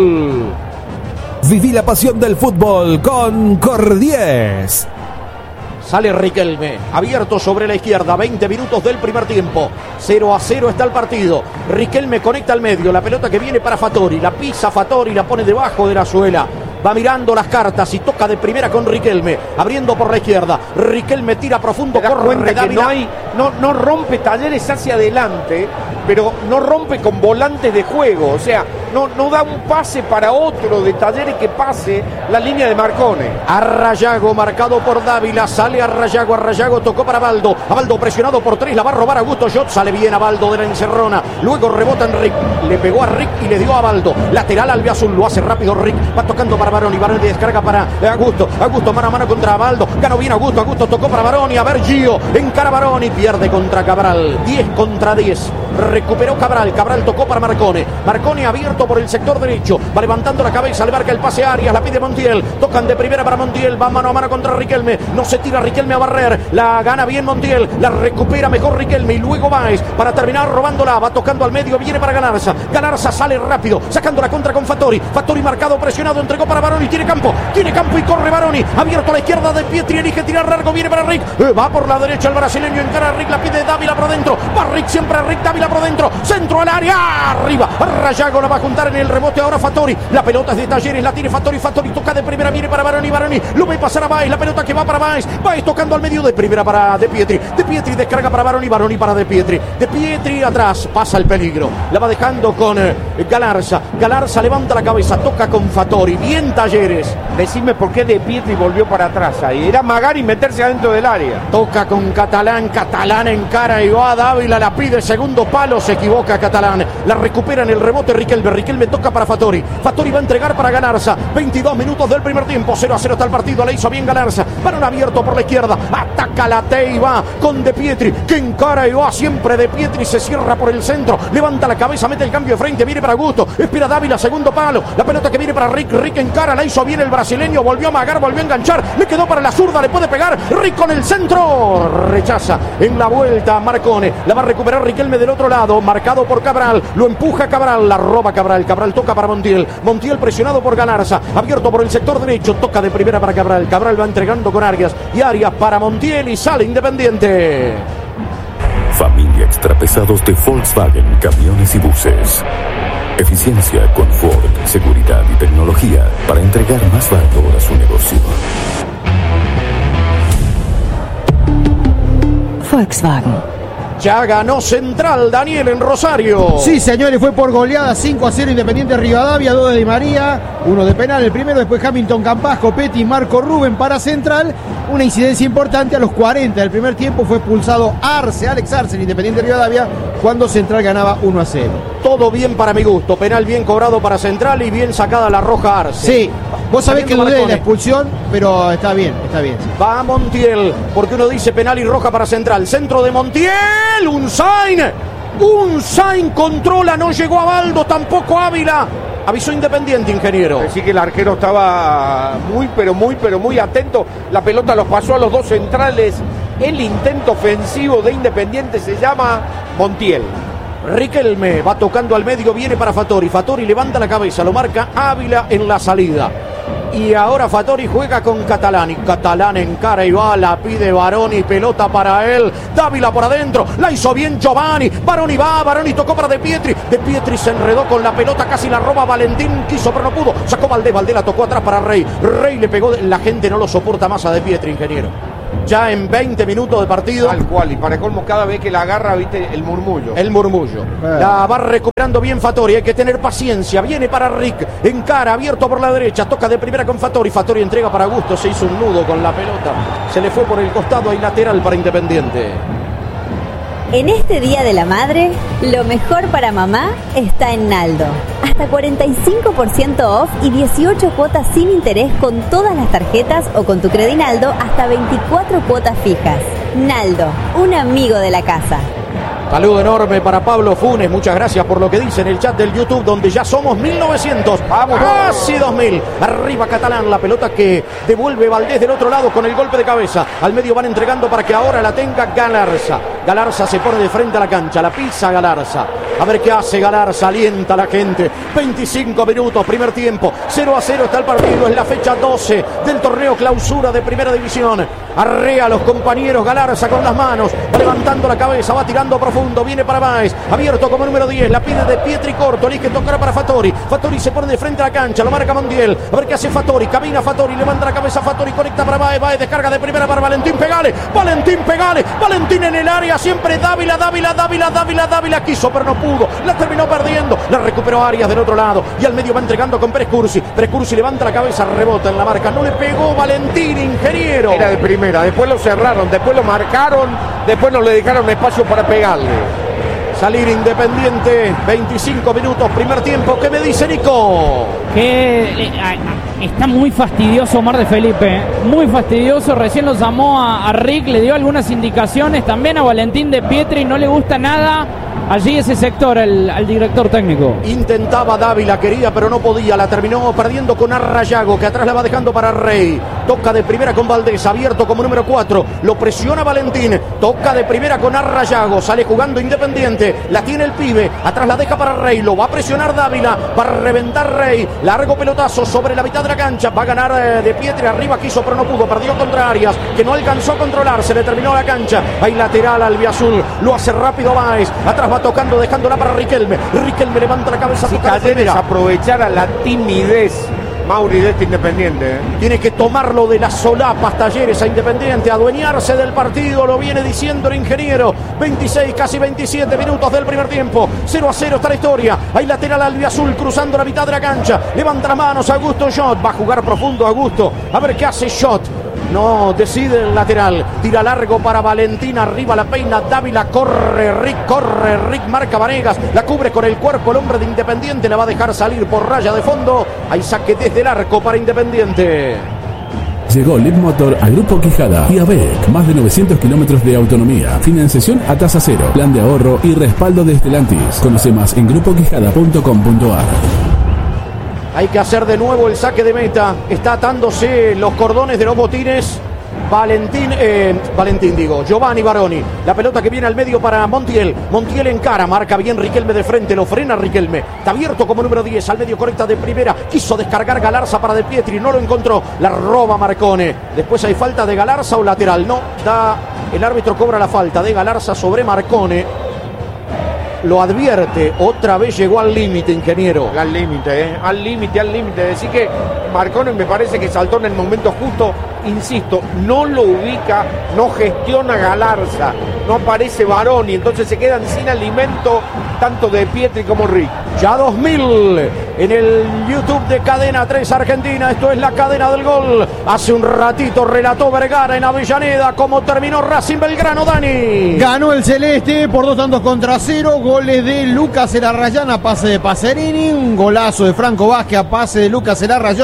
Viví la pasión del fútbol con Cordies. Sale Riquelme, abierto sobre la izquierda, 20 minutos del primer tiempo. 0-0 está el partido. Riquelme conecta al medio, la pelota que viene para Fattori. La pisa Fattori, la pone debajo de la suela. Va mirando las cartas y toca de primera con Riquelme, abriendo por la izquierda. Riquelme tira profundo, corre Dávila. No rompe Talleres hacia adelante, pero no rompe con volantes de juego. O sea, no da un pase para otro de Talleres que pase la línea de Marcone. Arrayago marcado por Dávila, sale Arrayago tocó para Baldo. A Baldo presionado por 3, la va a robar Augusto Jot, sale bien a Baldo de la encerrona. Luego rebota en Rick, le pegó a Rick y le dio a Baldo. Lateral albiazul, lo hace rápido Rick, va tocando para Baroni. Baroni descarga para Augusto mano a mano contra Baldo. Ganó bien Augusto tocó para Baroni. A ver Gio, encara Baroni, pierde contra Cabral. 10 contra 10. Recuperó Cabral tocó para Marcone. Marcone abierto por el sector derecho. Va levantando la cabeza, le marca el pase a Arias, la pide Montiel. Tocan de primera para Montiel, va mano a mano contra Riquelme. No se tira Riquelme a barrer. La gana bien Montiel, la recupera mejor Riquelme. Y luego Báez para terminar robándola. Va tocando al medio, viene para Galarza. Galarza sale rápido, sacando la contra con Fattori. Fattori marcado, presionado, entregó para Baroni. Tiene campo y corre Baroni. Abierto a la izquierda de Pietri, elige tirar largo, viene para Rick. Va por la derecha el brasileño, encara a Rick, la pide Dávila por dentro. Va Rick, siempre a Rick, Dávila por dentro. Centro al área, arriba. Rayago la va a juntar en el rebote ahora Fattori. La pelota es de Talleres, la tiene Fattori. Fattori toca de primera, viene para Baroni. Baroni lo ve pasar a Báez, la pelota que va para Báez. Báez tocando al medio de primera para De Pietri. De Pietri descarga para Baroni. Baroni para De Pietri. De Pietri atrás, pasa el peligro. La va dejando con Galarza. Galarza levanta la cabeza, toca con Fattori. Bien Talleres. Decime por qué De Pietri volvió para atrás ahí. Era amagar y meterse adentro del área. Toca con Catalán. Catalán encara y va a Dávila. La pide segundo palo. Se equivoca Catalán. La recupera en el rebote Riquelme. Riquelme toca para Fattori. Fattori va a entregar para Galarza. 22 minutos del primer tiempo. 0-0 está el partido. Le hizo bien Galarza. Balón abierto por la izquierda. Ataca la T y va con De Pietri. Que encara y va siempre De Pietri. Se cierra por el centro. Levanta la cabeza. Mete el cambio de frente. Viene para Augusto. Espera Dávila. Segundo palo. La pelota que viene para Rick. Rick encara. La hizo bien el brasileño. Volvió a amagar. Volvió a enganchar. Le quedó para la zurda. Le puede pegar. Rick con el centro. Rechaza. En la vuelta Marcone. La va a recuperar Riquelme del otro lado. Marcado por Cabral. Lo empuja Cabral. La roba Cabral. Cabral toca para Montiel. Montiel presionado por Galarza. Abierto por el sector derecho. Toca de primera para Cabral. Cabral va entregando con Arias. Y Arias para Montiel. Y sale Independiente. Familia Extrapesados de Volkswagen Camiones y Buses. Eficiencia, confort, seguridad y tecnología para entregar más valor a su negocio. Volkswagen. Ya ganó Central, Daniel, en Rosario. Sí, señores, fue por goleada 5-0 Independiente Rivadavia, 2 de Di María, 1 de penal el primero, después Hamilton Campas, Copetti y Marco Rubén para Central. Una incidencia importante a los 40 del primer tiempo, fue expulsado Alex Arce en Independiente Rivadavia cuando Central ganaba 1-0. Todo bien para mi gusto, penal bien cobrado para Central y bien sacada la roja Arce. Sí. Vos sabés que dudé de la Marcone. expulsión, pero está bien, sí. Va Montiel, porque uno dice penal y roja para Central. Centro de Montiel, un Sain controla, no llegó a Baldo, tampoco Ávila. Avisó Independiente, ingeniero. Así que el arquero estaba muy atento. La pelota los pasó a los dos centrales. El intento ofensivo de Independiente se llama Montiel. Riquelme va tocando al medio, viene para Fattori. Fattori levanta la cabeza, lo marca Ávila en la salida. Y ahora Fattori juega con Catalán. Y Catalán encara y va, la pide Baroni, pelota para él. Dávila por adentro, la hizo bien Giovanni. Baroni va, Baroni tocó para De Pietri. De Pietri se enredó con la pelota, casi la roba Valentín. Quiso pero no pudo. Sacó Valdés, Valdés la tocó atrás para Rey. Rey le pegó, la gente no lo soporta más a De Pietri, ingeniero. Ya en 20 minutos de partido. Tal cual, y para colmo cada vez que la agarra, viste, el murmullo. La va recuperando bien Fattori, hay que tener paciencia. Viene para Rick, encara, abierto por la derecha, toca de primera con Fattori. Fattori entrega para Augusto, se hizo un nudo con la pelota. Se le fue por el costado, hay lateral para Independiente. En este Día de la Madre, lo mejor para mamá está en Naldo. Hasta 45% off y 18 cuotas sin interés con todas las tarjetas o con tu Credinaldo hasta 24 cuotas fijas. Naldo, un amigo de la casa. Saludo enorme para Pablo Funes, muchas gracias por lo que dice en el chat del YouTube, donde ya somos 1900, vamos, casi 2000. Arriba Catalán, la pelota que devuelve Valdés del otro lado con el golpe de cabeza. Al medio van entregando para que ahora la tenga Galarza. Galarza se pone de frente a la cancha, la pisa Galarza. A ver qué hace Galarza, alienta a la gente. 25 minutos, primer tiempo, 0-0 está el partido, es la fecha 12 del torneo clausura de Primera División. Arrea a los compañeros, Galarza con las manos, va levantando la cabeza, va tirando profundo, viene para Báez, abierto como número 10, la pide De Pietri corto, elige tocará para Fattori. Fattori se pone de frente a la cancha, lo marca Montiel, a ver qué hace Fattori, camina Fattori, levanta la cabeza Fattori, conecta para Báez, Báez descarga de primera para Valentín Pegale, Valentín en el área, siempre Dávila, quiso pero no pudo, la terminó perdiendo, la recuperó Arias del otro lado, y al medio va entregando con Pérez Cursi levanta la cabeza, rebota en la marca, no le pegó Valentín, ingeniero. Era de primera, después lo cerraron, después lo marcaron, después no le dejaron espacio para pegarle. Salir Independiente, 25 minutos, primer tiempo. ¿Qué me dice Nico? Que está muy fastidioso Omar de Felipe, muy fastidioso. Recién lo llamó a Rick, le dio algunas indicaciones, también a Valentín De Pietri, no le gusta nada allí ese sector al director técnico. Intentaba Dávila, quería pero no podía, la terminó perdiendo con Arrayago, que atrás la va dejando para Rey. Toca de primera con Valdés, abierto como número 4, lo presiona Valentín, toca de primera con Arrayago, sale jugando Independiente, la tiene el pibe, atrás la deja para Rey, lo va a presionar Dávila, para reventar Rey, largo pelotazo sobre la mitad de la cancha, va a ganar De Pietri, arriba quiso pero no pudo, perdió contra Arias, que no alcanzó a controlar, se le terminó la cancha, hay lateral albiazul, lo hace rápido Báez, atrás va tocando, dejándola para Riquelme levanta la cabeza, si Talleres aprovechara la timidez, Mauri, de este Independiente, tiene que tomarlo de las solapas Talleres a Independiente, adueñarse del partido, lo viene diciendo el ingeniero. 26, casi 27 minutos del primer tiempo, 0-0 está la historia, hay lateral albiazul cruzando la mitad de la cancha, levanta las manos Augusto Schott, va a jugar profundo Augusto, a ver qué hace Schott. No, decide el lateral, tira largo para Valentín, arriba la peina Dávila, corre Rick, marca Vanegas, la cubre con el cuerpo el hombre de Independiente, la va a dejar salir por raya de fondo, hay saque desde el arco para Independiente. Llegó Leadmotor a Grupo Quijada y ABEC, más de 900 kilómetros de autonomía, financiación a tasa cero, plan de ahorro y respaldo de Stellantis. Conoce más en grupoquijada.com.ar. Hay que hacer de nuevo el saque de meta. Está atándose los cordones de los botines. Giovanni Baroni. La pelota que viene al medio para Montiel. Montiel encara, marca bien Riquelme de frente, lo frena Riquelme. Está abierto como número 10, al medio correcta de primera. Quiso descargar Galarza para De Pietri, no lo encontró. La roba Marcone. Después hay falta de Galarza o lateral. No, el árbitro cobra la falta de Galarza sobre Marcone. Lo advierte, otra vez llegó al límite, ingeniero. Al límite. Decir que Marcone me parece que saltó en el momento justo. Insisto, no lo ubica, no gestiona Galarza, no aparece Baroni, entonces se quedan sin alimento tanto De Pietri como Rick. Ya 2000 en el YouTube de Cadena 3 Argentina, esto es la cadena del gol. Hace un ratito relató Vergara en Avellaneda cómo terminó Racing Belgrano, Dani. Ganó el Celeste por 2-0, goles de Lucas Elarrayán a pase de Pacerini, un golazo de Franco Vázquez a pase de Lucas Elarrayán.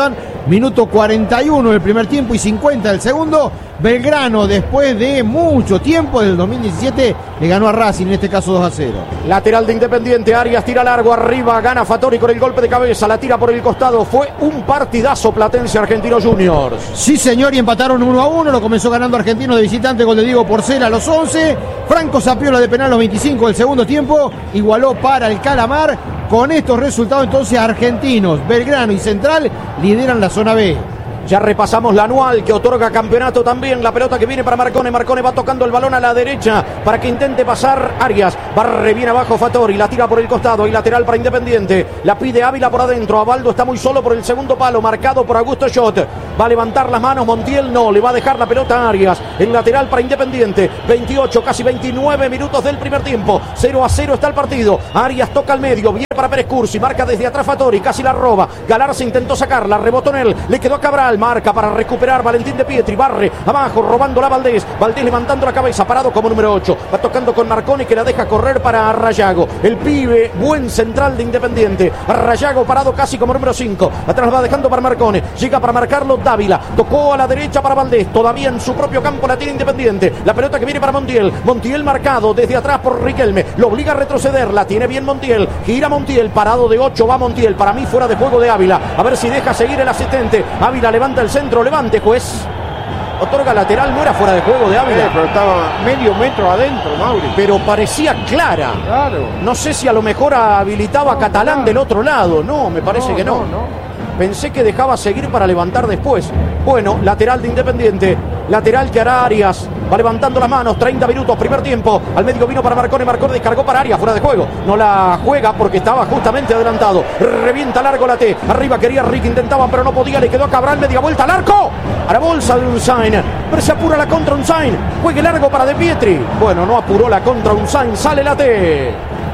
Minuto 41 del primer tiempo y 50 del segundo. Belgrano, después de mucho tiempo, del 2017, le ganó a Racing, en este caso 2-0. Lateral de Independiente, Arias tira largo, arriba, gana Fattori con el golpe de cabeza, la tira por el costado. Fue un partidazo Platense Argentino Juniors. Sí, señor, y empataron 1-1. Lo comenzó ganando Argentino de visitante, gol de Diego Porcela a los 11. Franco Sapiola de penal a los 25 del segundo tiempo. Igualó para el Calamar. Con estos resultados, entonces, Argentinos, Belgrano y Central lideran la zona B. Ya repasamos la anual que otorga campeonato también. La pelota que viene para Marcone. Marcone va tocando el balón a la derecha para que intente pasar Arias. Barre bien abajo Fattori. La tira por el costado y lateral para Independiente. La pide Ávila por adentro. Abaldo está muy solo por el segundo palo. Marcado por Augusto Schott. Va a levantar las manos. Montiel no. Le va a dejar la pelota a Arias. El lateral para Independiente. 28, casi 29 minutos del primer tiempo. 0-0 está el partido. Arias toca al medio. Viene para Pérez Cursi. Marca desde atrás Fattori. Casi la roba. Galarza intentó sacarla. Rebotó en él. Le quedó a Cabral. Marca para recuperar Valentín de Pietri, barre abajo, robándola Valdés, Valdés levantando la cabeza, parado como número 8, va tocando con Marcone que la deja correr para Rayago, el pibe, buen central de Independiente, Rayago parado casi como número 5, atrás va dejando para Marcone, llega para marcarlo Dávila, tocó a la derecha para Valdés, todavía en su propio campo la tiene Independiente, la pelota que viene para Montiel, Montiel marcado desde atrás por Riquelme, lo obliga a retroceder, la tiene bien Montiel, gira Montiel, parado de 8, va Montiel, para mí fuera de juego de Ávila, a ver si deja seguir el asistente, Ávila levanta el centro, levante juez, otorga lateral, no era fuera de juego de Ávila, pero estaba medio metro adentro, Mauri. Pero parecía clara. Claro. No sé si a lo mejor habilitaba a Catalán del otro lado. No, me parece que no. Pensé que dejaba seguir para levantar después. Bueno, lateral de Independiente. Lateral que hará Arias. Va levantando las manos, 30 minutos, primer tiempo. Al medio vino para Marcone, Marcone descargó para Arias, fuera de juego. No la juega porque estaba justamente adelantado. Revienta largo la T. Arriba quería Rick, intentaba pero no podía. Le quedó a Cabral, media vuelta al arco. A la bolsa de Unzain. Pero se apura la contra Unzain. Juegue largo para De Pietri. Bueno, no apuró la contra Unzain. Sale la T.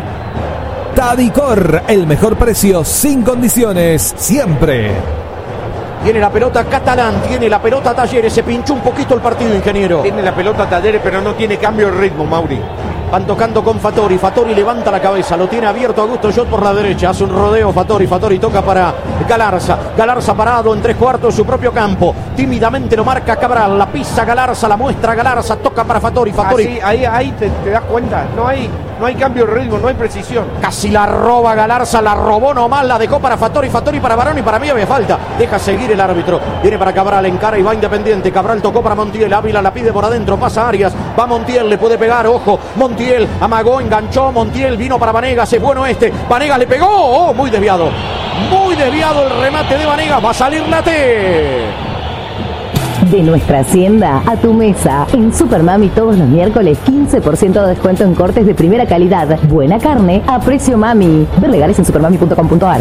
Tadicor, el mejor precio sin condiciones, siempre. Tiene la pelota Catalán, tiene la pelota Talleres, se pinchó un poquito el partido, ingeniero. Tiene la pelota Talleres, pero no tiene cambio de ritmo, Mauri. Van tocando con Fattori, Fattori levanta la cabeza, lo tiene abierto Augusto Schott por la derecha, hace un rodeo Fattori, Fattori toca para Galarza, Galarza parado en 3/4 de su propio campo, tímidamente lo marca Cabral, la pisa Galarza, la muestra Galarza, toca para Fattori, Fattori. Así, ahí te das cuenta, no hay cambio de ritmo, no hay precisión. Casi la roba Galarza, la robó nomás, la dejó para Fattori, Fattori para Barón y para mí había falta. Deja seguir el árbitro, viene para Cabral, encara y va Independiente, Cabral tocó para Montiel, Ávila la pide por adentro, pasa Arias, va Montiel, le puede pegar, ojo, Montiel amagó, enganchó, Montiel vino para Vanegas, es bueno este, Vanegas le pegó, oh, muy desviado el remate de Vanegas, va a salir la T. De nuestra hacienda a tu mesa. En Supermami todos los miércoles 15% de descuento en cortes de primera calidad. Buena carne a precio mami. Ver legales en supermami.com.ar.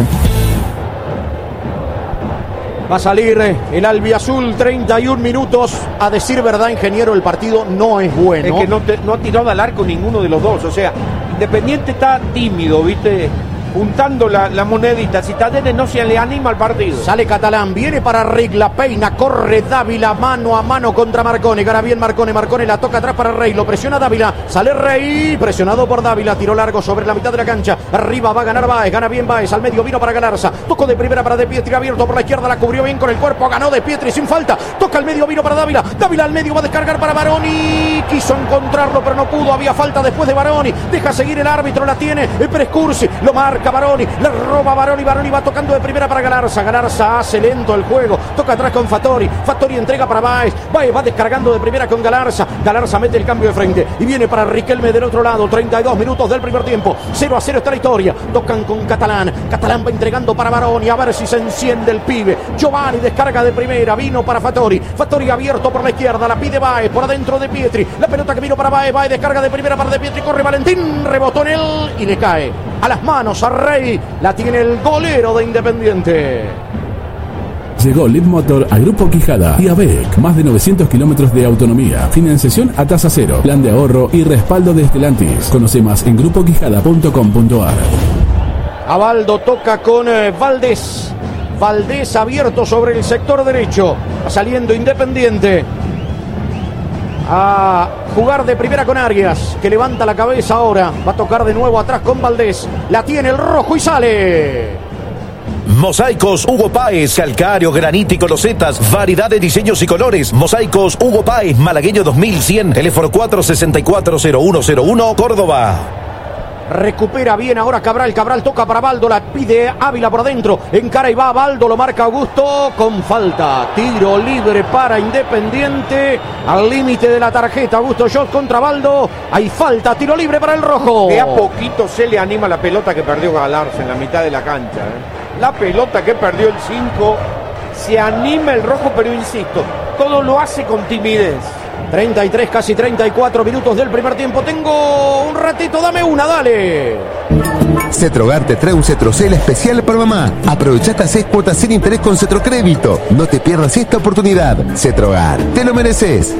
Va a salir el albiazul, 31 minutos. A decir verdad, ingeniero, el partido no es bueno. Es que no ha tirado al arco ninguno de los dos. O sea, Independiente está tímido, ¿viste? Juntando la monedita. Si Talleres no se le anima al partido. Sale Catalán, viene para Rick, la peina, corre Dávila mano a mano contra Marcone. Gana bien Marcone, Marcone la toca atrás para Rey, lo presiona Dávila, sale Rey, presionado por Dávila, tiró largo sobre la mitad de la cancha. Arriba va a ganar Báez, gana bien Báez, al medio vino para Galarza, tocó de primera para De Pietri, abierto por la izquierda, la cubrió bien con el cuerpo, ganó De Pietri sin falta, toca al medio, vino para Dávila, Dávila al medio va a descargar para Baroni, quiso encontrarlo pero no pudo, había falta después de Baroni, deja seguir el árbitro, la tiene Pérez Cursi, lo marca Baroni, le roba Baroni, Baroni va tocando de primera para Galarza, Galarza hace lento el juego, toca atrás con Fattori, Fattori entrega para Báez, Báez va descargando de primera con Galarza, Galarza mete el cambio de frente y viene para Riquelme del otro lado, 32 minutos del primer tiempo, 0-0 está la historia, tocan con Catalán, Catalán va entregando para Baroni, a ver si se enciende el pibe, Giovanni descarga de primera, vino para Fattori, Fattori abierto por la izquierda, la pide Báez, por adentro de Pietri, la pelota que vino para Báez, Báez descarga de primera para De Pietri, corre Valentín, rebotó en él y le cae a las manos a Rey, la tiene el golero de Independiente. Llegó Lead Motor a Grupo Quijada y ABEC, más de 900 kilómetros de autonomía, financiación a tasa cero, plan de ahorro y respaldo de Stellantis. Conoce más en grupoquijada.com.ar. Abaldo toca con Valdés. Valdés abierto sobre el sector derecho, saliendo Independiente a jugar de primera con Arias, que levanta la cabeza ahora, va a tocar de nuevo atrás con Valdés, la tiene el rojo y sale. Mosaicos Hugo Páez, calcáreo, granítico, losetas, variedad de diseños y colores. Mosaicos Hugo Páez, Malagueño 2100, teléfono 464-0101, Córdoba. Recupera bien ahora Cabral toca para Baldo, la pide Ávila por dentro, encara y va Baldo, lo marca Augusto con falta, tiro libre para Independiente, al límite de la tarjeta, Augusto Schott contra Baldo, hay falta, tiro libre para el rojo. De a poquito se le anima la pelota que perdió Galarza en la mitad de la cancha, La pelota que perdió el 5, se anima el rojo, pero insisto, todo lo hace con timidez. 33, casi 34 minutos del primer tiempo. Tengo un ratito, dame una, dale. Cetrogar te trae un Cetrocel especial para mamá. Aprovecha hasta 6 cuotas sin interés con Cetrocrédito. No te pierdas esta oportunidad. Cetrogar, te lo mereces.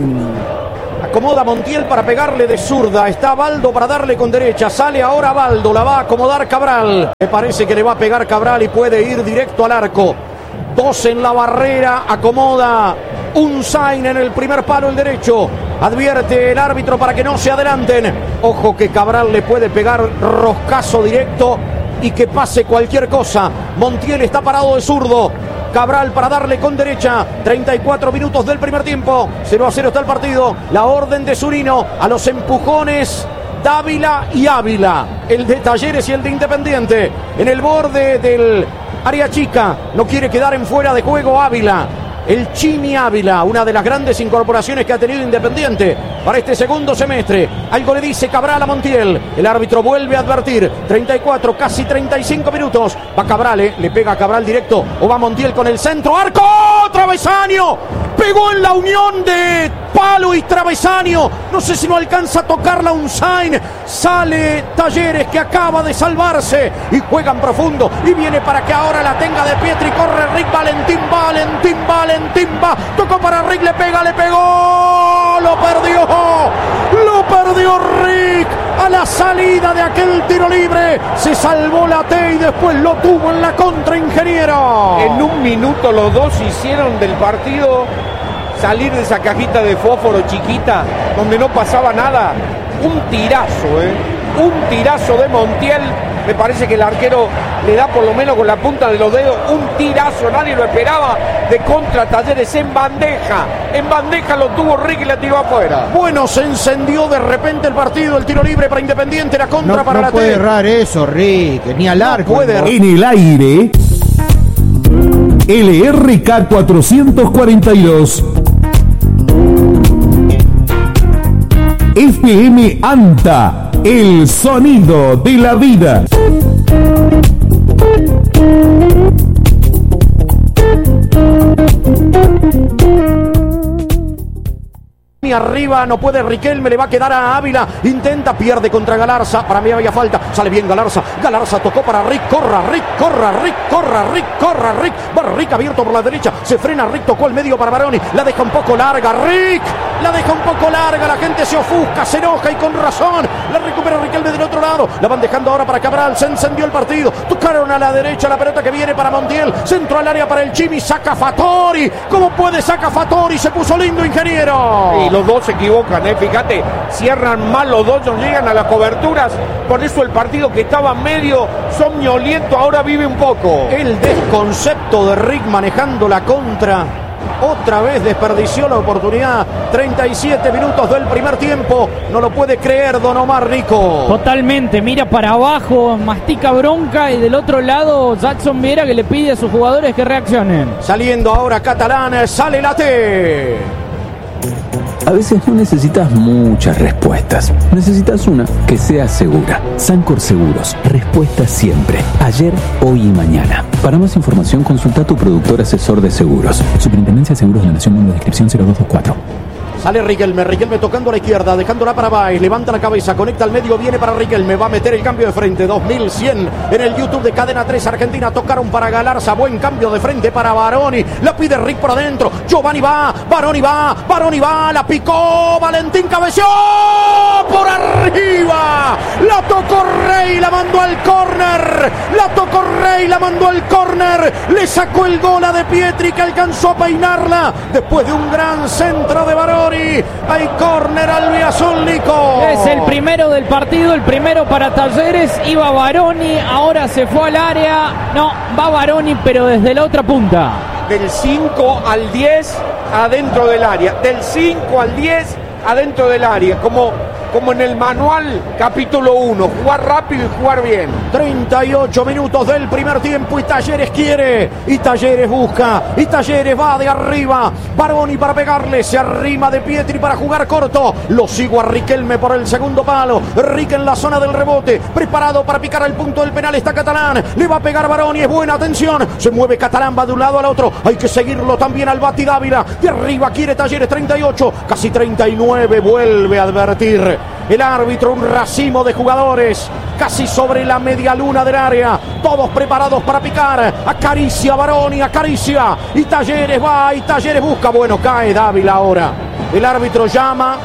Acomoda Montiel para pegarle de zurda. Está Baldo para darle con derecha. Sale ahora Baldo, la va a acomodar Cabral. Me parece que le va a pegar Cabral y puede ir directo al arco. 2 en la barrera, acomoda Unzain en el primer palo, el derecho. Advierte el árbitro para que no se adelanten. Ojo que Cabral le puede pegar roscazo directo y que pase cualquier cosa. Montiel está parado de zurdo. Cabral para darle con derecha. 34 minutos del primer tiempo. 0-0 está el partido. La orden de Zurino a los empujones. Dávila y Ávila. El de Talleres y el de Independiente. En el borde del área chica. No quiere quedar en fuera de juego Ávila. El Chimi Ávila, una de las grandes incorporaciones que ha tenido Independiente para este segundo semestre. Algo le dice Cabral a Montiel. El árbitro vuelve a advertir. 34, casi 35 minutos. Va Cabral, le pega a Cabral directo. O va Montiel con el centro. ¡Arco! ¡Travesaño! Pegó en la unión de palo y travesaño. No sé si no alcanza a tocarla Unzain. Sale Talleres, que acaba de salvarse. Y juegan profundo. Y viene para que ahora la tenga de Pietri. Corre Rick Valentín. Va. Tocó para Rick, le pega, le pegó. Lo perdió Rick. A la salida de aquel tiro libre. Se salvó la T y después lo tuvo en la contra, ingeniero. En un minuto los dos hicieron del partido salir de esa cajita de fósforo chiquita donde no pasaba nada. Un tirazo de Montiel. Me parece que el arquero le da por lo menos con la punta de los dedos un tirazo, nadie lo esperaba, de contra Talleres en bandeja. En bandeja lo tuvo Rick y la tiró afuera. Bueno, se encendió de repente el partido, el tiro libre para Independiente, la contra para la T. No puede errar eso, Rick, ni al arco. En el aire, LRK 442. FM ANTA, el sonido de la vida. Arriba, no puede Riquelme, le va a quedar a Ávila, intenta, pierde contra Galarza, para mí había falta, sale bien Galarza tocó para Rick, corra Rick, va Rick abierto por la derecha, se frena Rick, tocó el medio para Baroni, la deja un poco larga, Rick, la gente se ofusca, se enoja y con razón, la recupera Riquelme del otro lado, la van dejando ahora para Cabral, se encendió el partido, tocaron a la derecha, la pelota que viene para Montiel, centro al área para el Chimi, saca Fattori, ¿cómo puede saca Fattori? Se puso lindo, ingeniero. Y los dos se equivocan, fíjate, cierran mal los dos, no llegan a las coberturas, por eso el partido que estaba medio somnoliento ahora vive un poco. El desconcepto de Rick manejando la contra, otra vez desperdició la oportunidad. 37 minutos del primer tiempo, no lo puede creer Don Omar Rico. Totalmente, mira para abajo, mastica bronca y del otro lado Jackson Viera, que le pide a sus jugadores que reaccionen. Saliendo ahora Catalán, sale la T. A veces no necesitas muchas respuestas. Necesitas una que sea segura. Sancor Seguros. Respuesta siempre. Ayer, hoy y mañana. Para más información, consulta a tu productor asesor de seguros. Superintendencia de Seguros de la Nación, número de inscripción 0224. Sale Riquelme tocando a la izquierda, dejándola para Baez, levanta la cabeza, conecta al medio, viene para Riquelme, va a meter el cambio de frente, 2100 en el YouTube de Cadena 3 Argentina, tocaron para Galarza, buen cambio de frente para Baroni, la pide Rick por adentro, Giovanni va, Baroni va, la picó, Valentín cabeció, por arriba, la tocó Rey, la mandó al córner, la mandó al córner, le sacó el gol a De Pietri, que alcanzó a peinarla después de un gran centro de Baroni. Hay córner albiazul, Nico. Es el primero del partido, el primero para Talleres. Iba Baroni, ahora se fue al área. No, va Baroni, pero desde la otra punta. Del 5 al 10 adentro del área. Del 5 al 10 adentro del área. Como en el manual capítulo 1. Jugar rápido y jugar bien. 38 minutos del primer tiempo y Talleres quiere, y Talleres busca, y Talleres va de arriba. Baroni para pegarle, se arrima De Pietri para jugar corto. Lo sigo a Riquelme por el segundo palo. Rique en la zona del rebote, preparado para picar al punto del penal. Está Catalán, le va a pegar Baroni, es buena, atención. Se mueve Catalán, va de un lado al otro. Hay que seguirlo también al Bati Dávila. De arriba quiere Talleres, 38, casi 39, vuelve a advertir el árbitro, un racimo de jugadores casi sobre la media luna del área, todos preparados para picar. Acaricia Baroni, acaricia, y Talleres va, y Talleres busca. Bueno, cae Dávila ahora. El árbitro llama,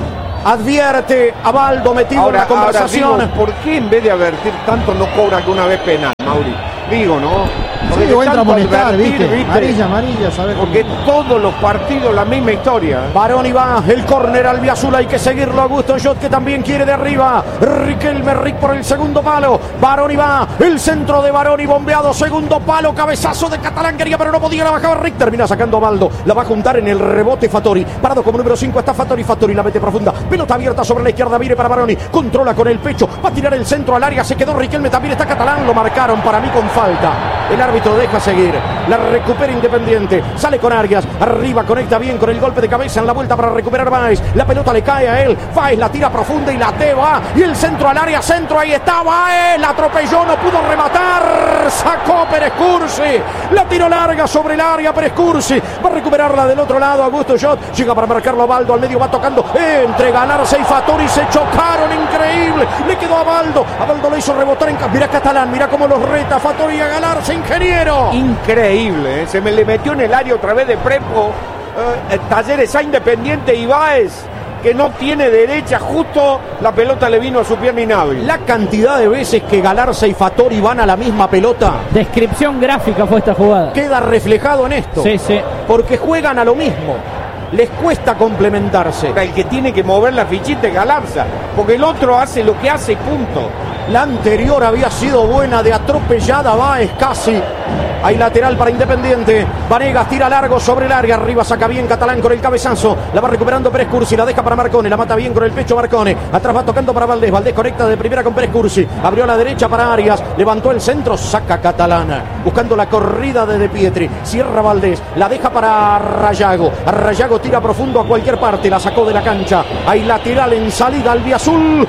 advierte a Baldo metido ahora, en la conversación. Digo, ¿por qué en vez de advertir tanto no cobra alguna vez penal, Mauri? Digo, ¿no? Sí, o entra a molestar, ¿viste? Amarilla, ¿sabes? Porque todos los partidos la misma historia. Baroni va, el córner albiazul, hay que seguirlo. Augusto Jot, que también quiere de arriba. Riquelme, Rick por el segundo palo. Baroni va, el centro de Baroni bombeado, segundo palo, cabezazo de Catalán, quería pero no podía, la bajaba Rick, termina sacando a Baldo, la va a juntar en el rebote Fattori. Parado como número 5 está Fattori, Fattori la mete profunda, pelota abierta sobre la izquierda, mire para Baroni, controla con el pecho, va a tirar el centro al área, se quedó Riquelme, también está Catalán, lo marcaron para mí con falta. El árbitro deja seguir, la recupera Independiente, sale con Arias, arriba conecta bien con el golpe de cabeza en la vuelta para recuperar Baez, la pelota le cae a él, Baez la tira profunda y la va, y el centro al área, centro, ahí está Baez, la atropelló, no pudo rematar, sacó Pérez Cursi, la tiró larga sobre el área, Pérez Cursi, va a recuperarla del otro lado, Augusto Jot, llega para marcarlo a Baldo, al medio va tocando, entre Galarza y Fattori se chocaron, increíble, le quedó a Baldo lo hizo rebotar en... Mira Catalán, mira cómo los reta Fattori a Galarza, ingeniero. Increíble, ¿eh? Se me le metió en el área otra vez de Prepo, Talleres a Independiente y Baez, que no tiene derecha, justo la pelota le vino a su pierna inhábil. La cantidad de veces que Galarza y Fattori van a la misma pelota. Descripción gráfica fue esta jugada. Queda reflejado en esto. Sí, sí. Porque juegan a lo mismo. Les cuesta complementarse. El que tiene que mover la fichita es Galarza, porque el otro hace lo que hace y punto. La anterior había sido buena, de atropellada Baez casi. Hay lateral para Independiente. Vanegas tira largo sobre el área. Arriba saca bien Catalán con el cabezazo. La va recuperando Pérez Cursi. La deja para Marcone. La mata bien con el pecho Marcone. Atrás va tocando para Valdés. Valdés conecta de primera con Pérez Cursi. Abrió a la derecha para Arias. Levantó el centro. Saca Catalán. Buscando la corrida de Pietri. Cierra Valdés. La deja para Rayago. Rayago tira profundo a cualquier parte. La sacó de la cancha. Hay lateral en salida albiazul.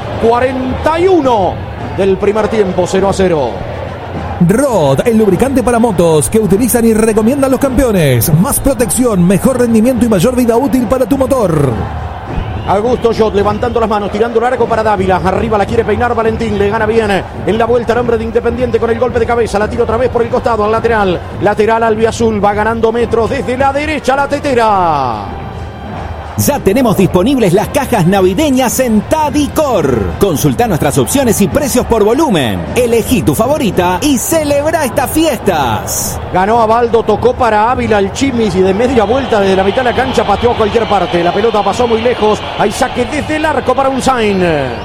41 del primer tiempo, 0-0. Rod, el lubricante para motos que utilizan y recomiendan los campeones. Más protección, mejor rendimiento y mayor vida útil para tu motor. Augusto Jot levantando las manos, tirando largo para Dávila. Arriba la quiere peinar Valentín, le gana bien en la vuelta el hombre de Independiente con el golpe de cabeza. La tira otra vez por el costado al lateral. Lateral albiazul, va ganando metros desde la derecha la tetera. Ya tenemos disponibles las cajas navideñas en Tadicor. Consulta nuestras opciones y precios por volumen. Elegí tu favorita y celebra estas fiestas. Ganó a Baldo, tocó para Ávila el Chimis y de media vuelta desde la mitad de la cancha pateó a cualquier parte. La pelota pasó muy lejos. Hay saque desde el arco para Unzain.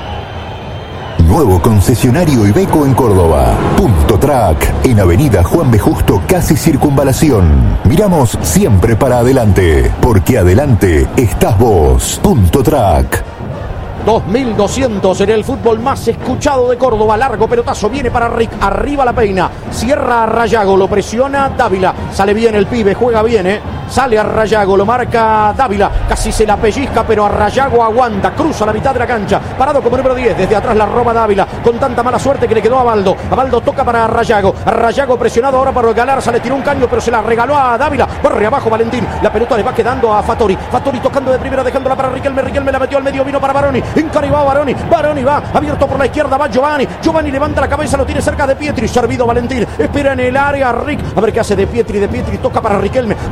Nuevo concesionario Iveco en Córdoba. Punto Track, en Avenida Juan B. Justo, casi Circunvalación. Miramos siempre para adelante, porque adelante estás vos. Punto Track. 2200 en el fútbol más escuchado de Córdoba. Largo pelotazo, viene para Rick, arriba la peina, cierra a Rayago, lo presiona Dávila, sale bien el pibe, juega bien, sale a Rayago, lo marca Dávila, casi se la pellizca, pero a Rayago aguanta, cruza la mitad de la cancha, parado como número 10, desde atrás la roba Dávila, con tanta mala suerte que le quedó a Baldo. A Baldo toca para Rayago, presionado ahora para Galarza, le tiró un caño, pero se la regaló a Dávila, barre abajo Valentín, la pelota le va quedando a Fattori, Fattori tocando de primera, dejándola para Riquelme, Riquelme la metió al medio, vino para Baroni, encaribó Baroni, Baroni va, abierto por la izquierda, va Giovanni, Giovanni levanta la cabeza, lo tiene cerca de Pietri, servido Valentín, espera en el área Rick, a ver qué hace de Pietri, toca para Riquelme, Riquelme 3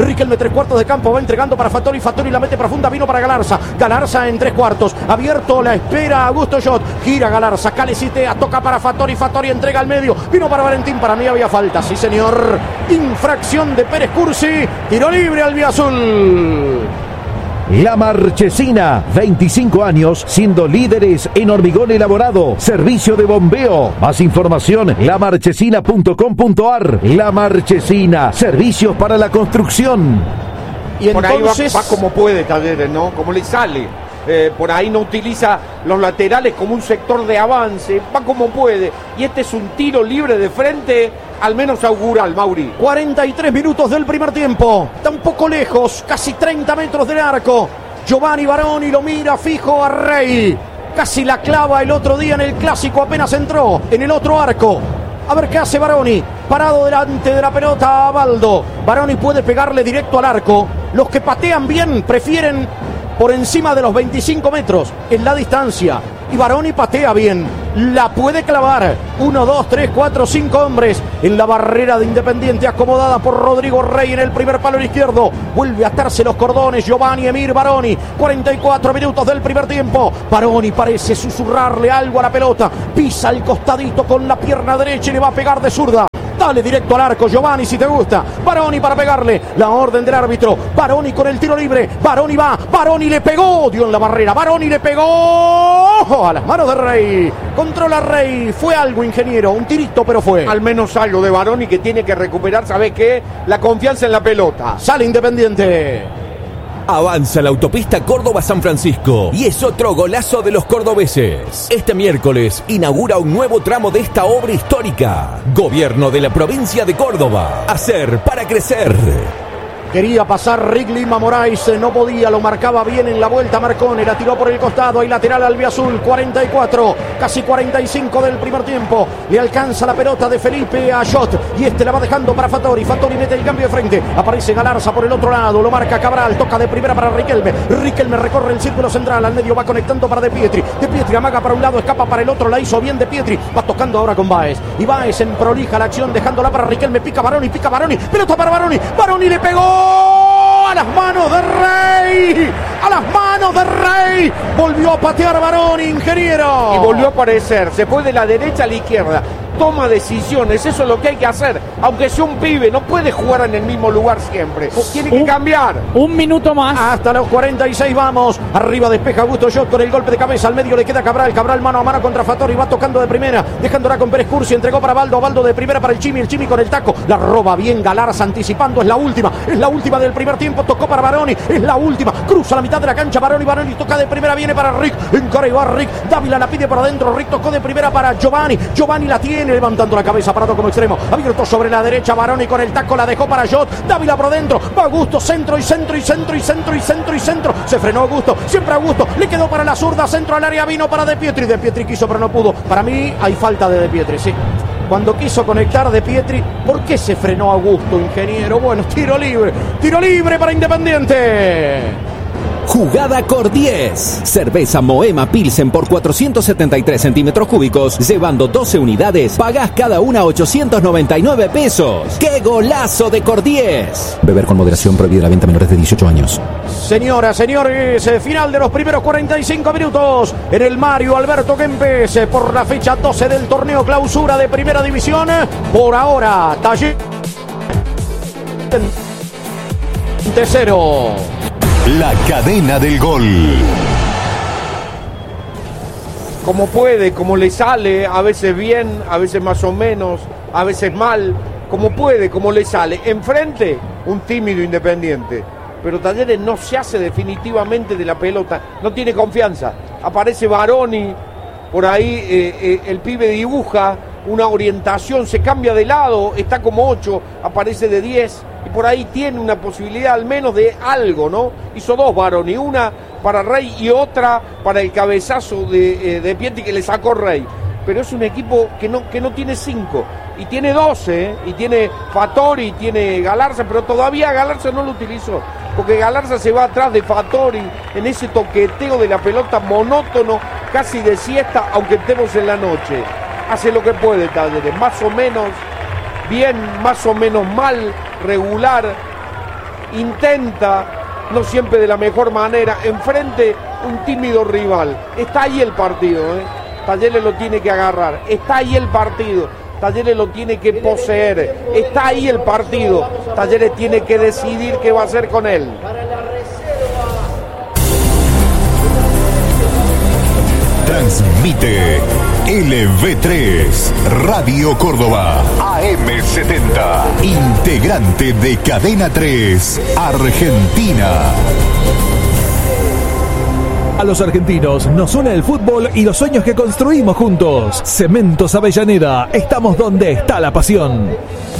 3 cuartos de campo, va entregando para Fattori, Fattori la mete profunda, vino para Galarza, Galarza en 3 cuartos, abierto, la espera Augusto Jot, gira Galarza, calecitea, toca para Fattori, Fattori entrega al medio, vino para Valentín, para mí había falta, sí señor, infracción de Pérez Cursi, tiro libre albiazul. La Marchesina, 25 años siendo líderes en hormigón elaborado, servicio de bombeo. Más información, lamarchesina.com.ar. La Marchesina, servicios para la construcción. Y por entonces ahí va como puede Talleres, ¿no? Como le sale. Por ahí no utiliza los laterales como un sector de avance, va como puede. Y este es un tiro libre de frente, al menos augural, Mauri. 43 minutos del primer tiempo. Está un poco lejos, casi 30 metros del arco. Giovanni Baroni lo mira fijo a Rey. Casi la clava el otro día en el clásico, apenas entró en el otro arco. A ver qué hace Baroni. Parado delante de la pelota a Baldo. Baroni puede pegarle directo al arco. Los que patean bien prefieren por encima de los 25 metros en la distancia. Y Baroni patea bien. La puede clavar. 1, 2, 3, 4, 5 hombres en la barrera de Independiente, acomodada por Rodrigo Rey en el primer palo izquierdo. Vuelve a atarse los cordones Giovanni Emir Baroni. 44 minutos del primer tiempo. Baroni parece susurrarle algo a la pelota. Pisa el costadito con la pierna derecha y le va a pegar de zurda. Dale directo al arco, Giovanni, si te gusta. Baroni para pegarle. La orden del árbitro. Baroni con el tiro libre. Baroni va. Baroni le pegó. Dio en la barrera. Baroni le pegó. A las manos de Rey. Controla Rey. Fue algo, ingeniero. Un tirito, pero fue. Al menos algo de Baroni que tiene que recuperar, ¿sabes qué? La confianza en la pelota. Sale Independiente. Avanza la autopista Córdoba-San Francisco y es otro golazo de los cordobeses. Este miércoles inaugura un nuevo tramo de esta obra histórica. Gobierno de la provincia de Córdoba. Hacer para crecer. Quería pasar Rick Lima Moraes, no podía, lo marcaba bien en la vuelta Marcone, la tiró por el costado, hay lateral albiazul, 44, casi 45 del primer tiempo, le alcanza la pelota de Felipe a Jot, y este la va dejando para Fattori, Fattori mete el cambio de frente, aparece Galarza por el otro lado, lo marca Cabral, toca de primera para Riquelme, Riquelme recorre el círculo central, al medio va conectando para De Pietri amaga para un lado, escapa para el otro, la hizo bien De Pietri, va tocando ahora con Baez, y Baez en prolija la acción, dejándola para Riquelme, pica Baroni, pelota para Baroni, Baroni le pegó. A las manos de Rey, a las manos de Rey, volvió a patear Baroni, ingeniero. Y volvió a aparecer, se fue de la derecha a la izquierda, toma decisiones, eso es lo que hay que hacer, aunque sea un pibe, no puede jugar en el mismo lugar siempre, tiene que cambiar. Un minuto más. Hasta los 46 vamos, arriba despeja Augusto Jot con el golpe de cabeza, al medio le queda Cabral mano a mano contra Fattori, va tocando de primera, dejándola con Pérez Cursi, entregó para Baldo de primera para el Chimi con el taco, la roba bien Galarza anticipando, es la última del primer tiempo, tocó para Baroni, es la última, cruza la mitad de la cancha, Baroni toca de primera, viene para Rick, encara y va Rick, Dávila la pide por adentro, Rick tocó de primera para Giovanni la tiene, levantando la cabeza, parado como extremo, abierto sobre la derecha, Baroni con el taco, la dejó para Jot, Dávila por dentro, va Augusto, centro, se frenó Augusto, siempre Augusto, le quedó para la zurda, centro al área, vino para De Pietri quiso pero no pudo, para mí hay falta de Pietri, sí. Cuando quiso conectar De Pietri, ¿por qué se frenó Augusto, ingeniero? Bueno, tiro libre para Independiente. Jugada Cor10. Cerveza Moema Pilsen por 473 centímetros cúbicos, llevando 12 unidades, pagás cada una 899 pesos. ¡Qué golazo de Cor10! Beber con moderación, prohibida la venta a menores de 18 años. Señoras, señores, final de los primeros 45 minutos en el Mario Alberto Kempes por la fecha 12 del torneo clausura de Primera División. Por ahora, Talleres 0. La cadena del gol. Como puede, como le sale, a veces bien, a veces más o menos, a veces mal, como puede, como le sale. Enfrente, un tímido Independiente. Pero Talleres no se hace definitivamente de la pelota, no tiene confianza. Aparece Baroni, por ahí el pibe dibuja una orientación, se cambia de lado, está como 8, aparece de 10. Y por ahí tiene una posibilidad al menos de algo, ¿no? Hizo 2 Baroni, una para Rey y otra para el cabezazo de Pietri que le sacó Rey. Pero es un equipo que no tiene 5 y tiene 12, y tiene Fattori, y tiene Galarza, pero todavía Galarza no lo utilizó, porque Galarza se va atrás de Fattori en ese toqueteo de la pelota monótono, casi de siesta, aunque estemos en la noche. Hace lo que puede Talleres, más o menos bien, más o menos mal, regular, intenta, no siempre de la mejor manera, enfrente un tímido rival. Está ahí el partido, Talleres lo tiene que agarrar, está ahí el partido, Talleres lo tiene que poseer, está ahí el partido, Talleres tiene que decidir qué va a hacer con él. Transmite LV3 Radio Córdoba AM70, integrante de Cadena 3 Argentina. A los argentinos nos une el fútbol y los sueños que construimos juntos. Cementos Avellaneda, estamos donde está la pasión.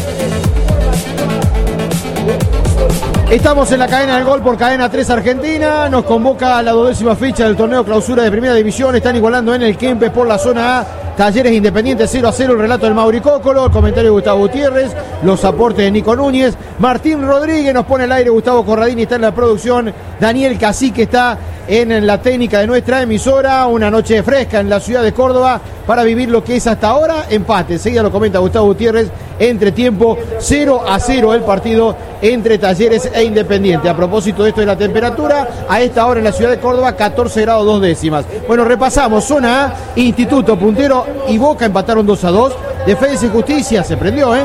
Estamos en la cadena del gol por Cadena 3 Argentina. Nos convoca a la 12ª fecha del torneo clausura de Primera División. Están igualando en el Kempes por la zona A. Talleres Independiente 0-0, el relato del Mauri Cócolo, el comentario de Gustavo Gutiérrez, los aportes de Nico Núñez. Martín Rodríguez nos pone al aire, Gustavo Corradini está en la producción, Daniel Cacique está en la técnica de nuestra emisora. Una noche fresca en la ciudad de Córdoba para vivir lo que es hasta ahora empate. Enseguida lo comenta Gustavo Gutiérrez. Entre tiempo 0-0 el partido entre Talleres e Independiente. A propósito de esto de la temperatura, a esta hora en la ciudad de Córdoba 14 grados 2 décimas. Bueno, repasamos zona A, Instituto puntero y Boca empataron 2-2. Defensa y Justicia se prendió,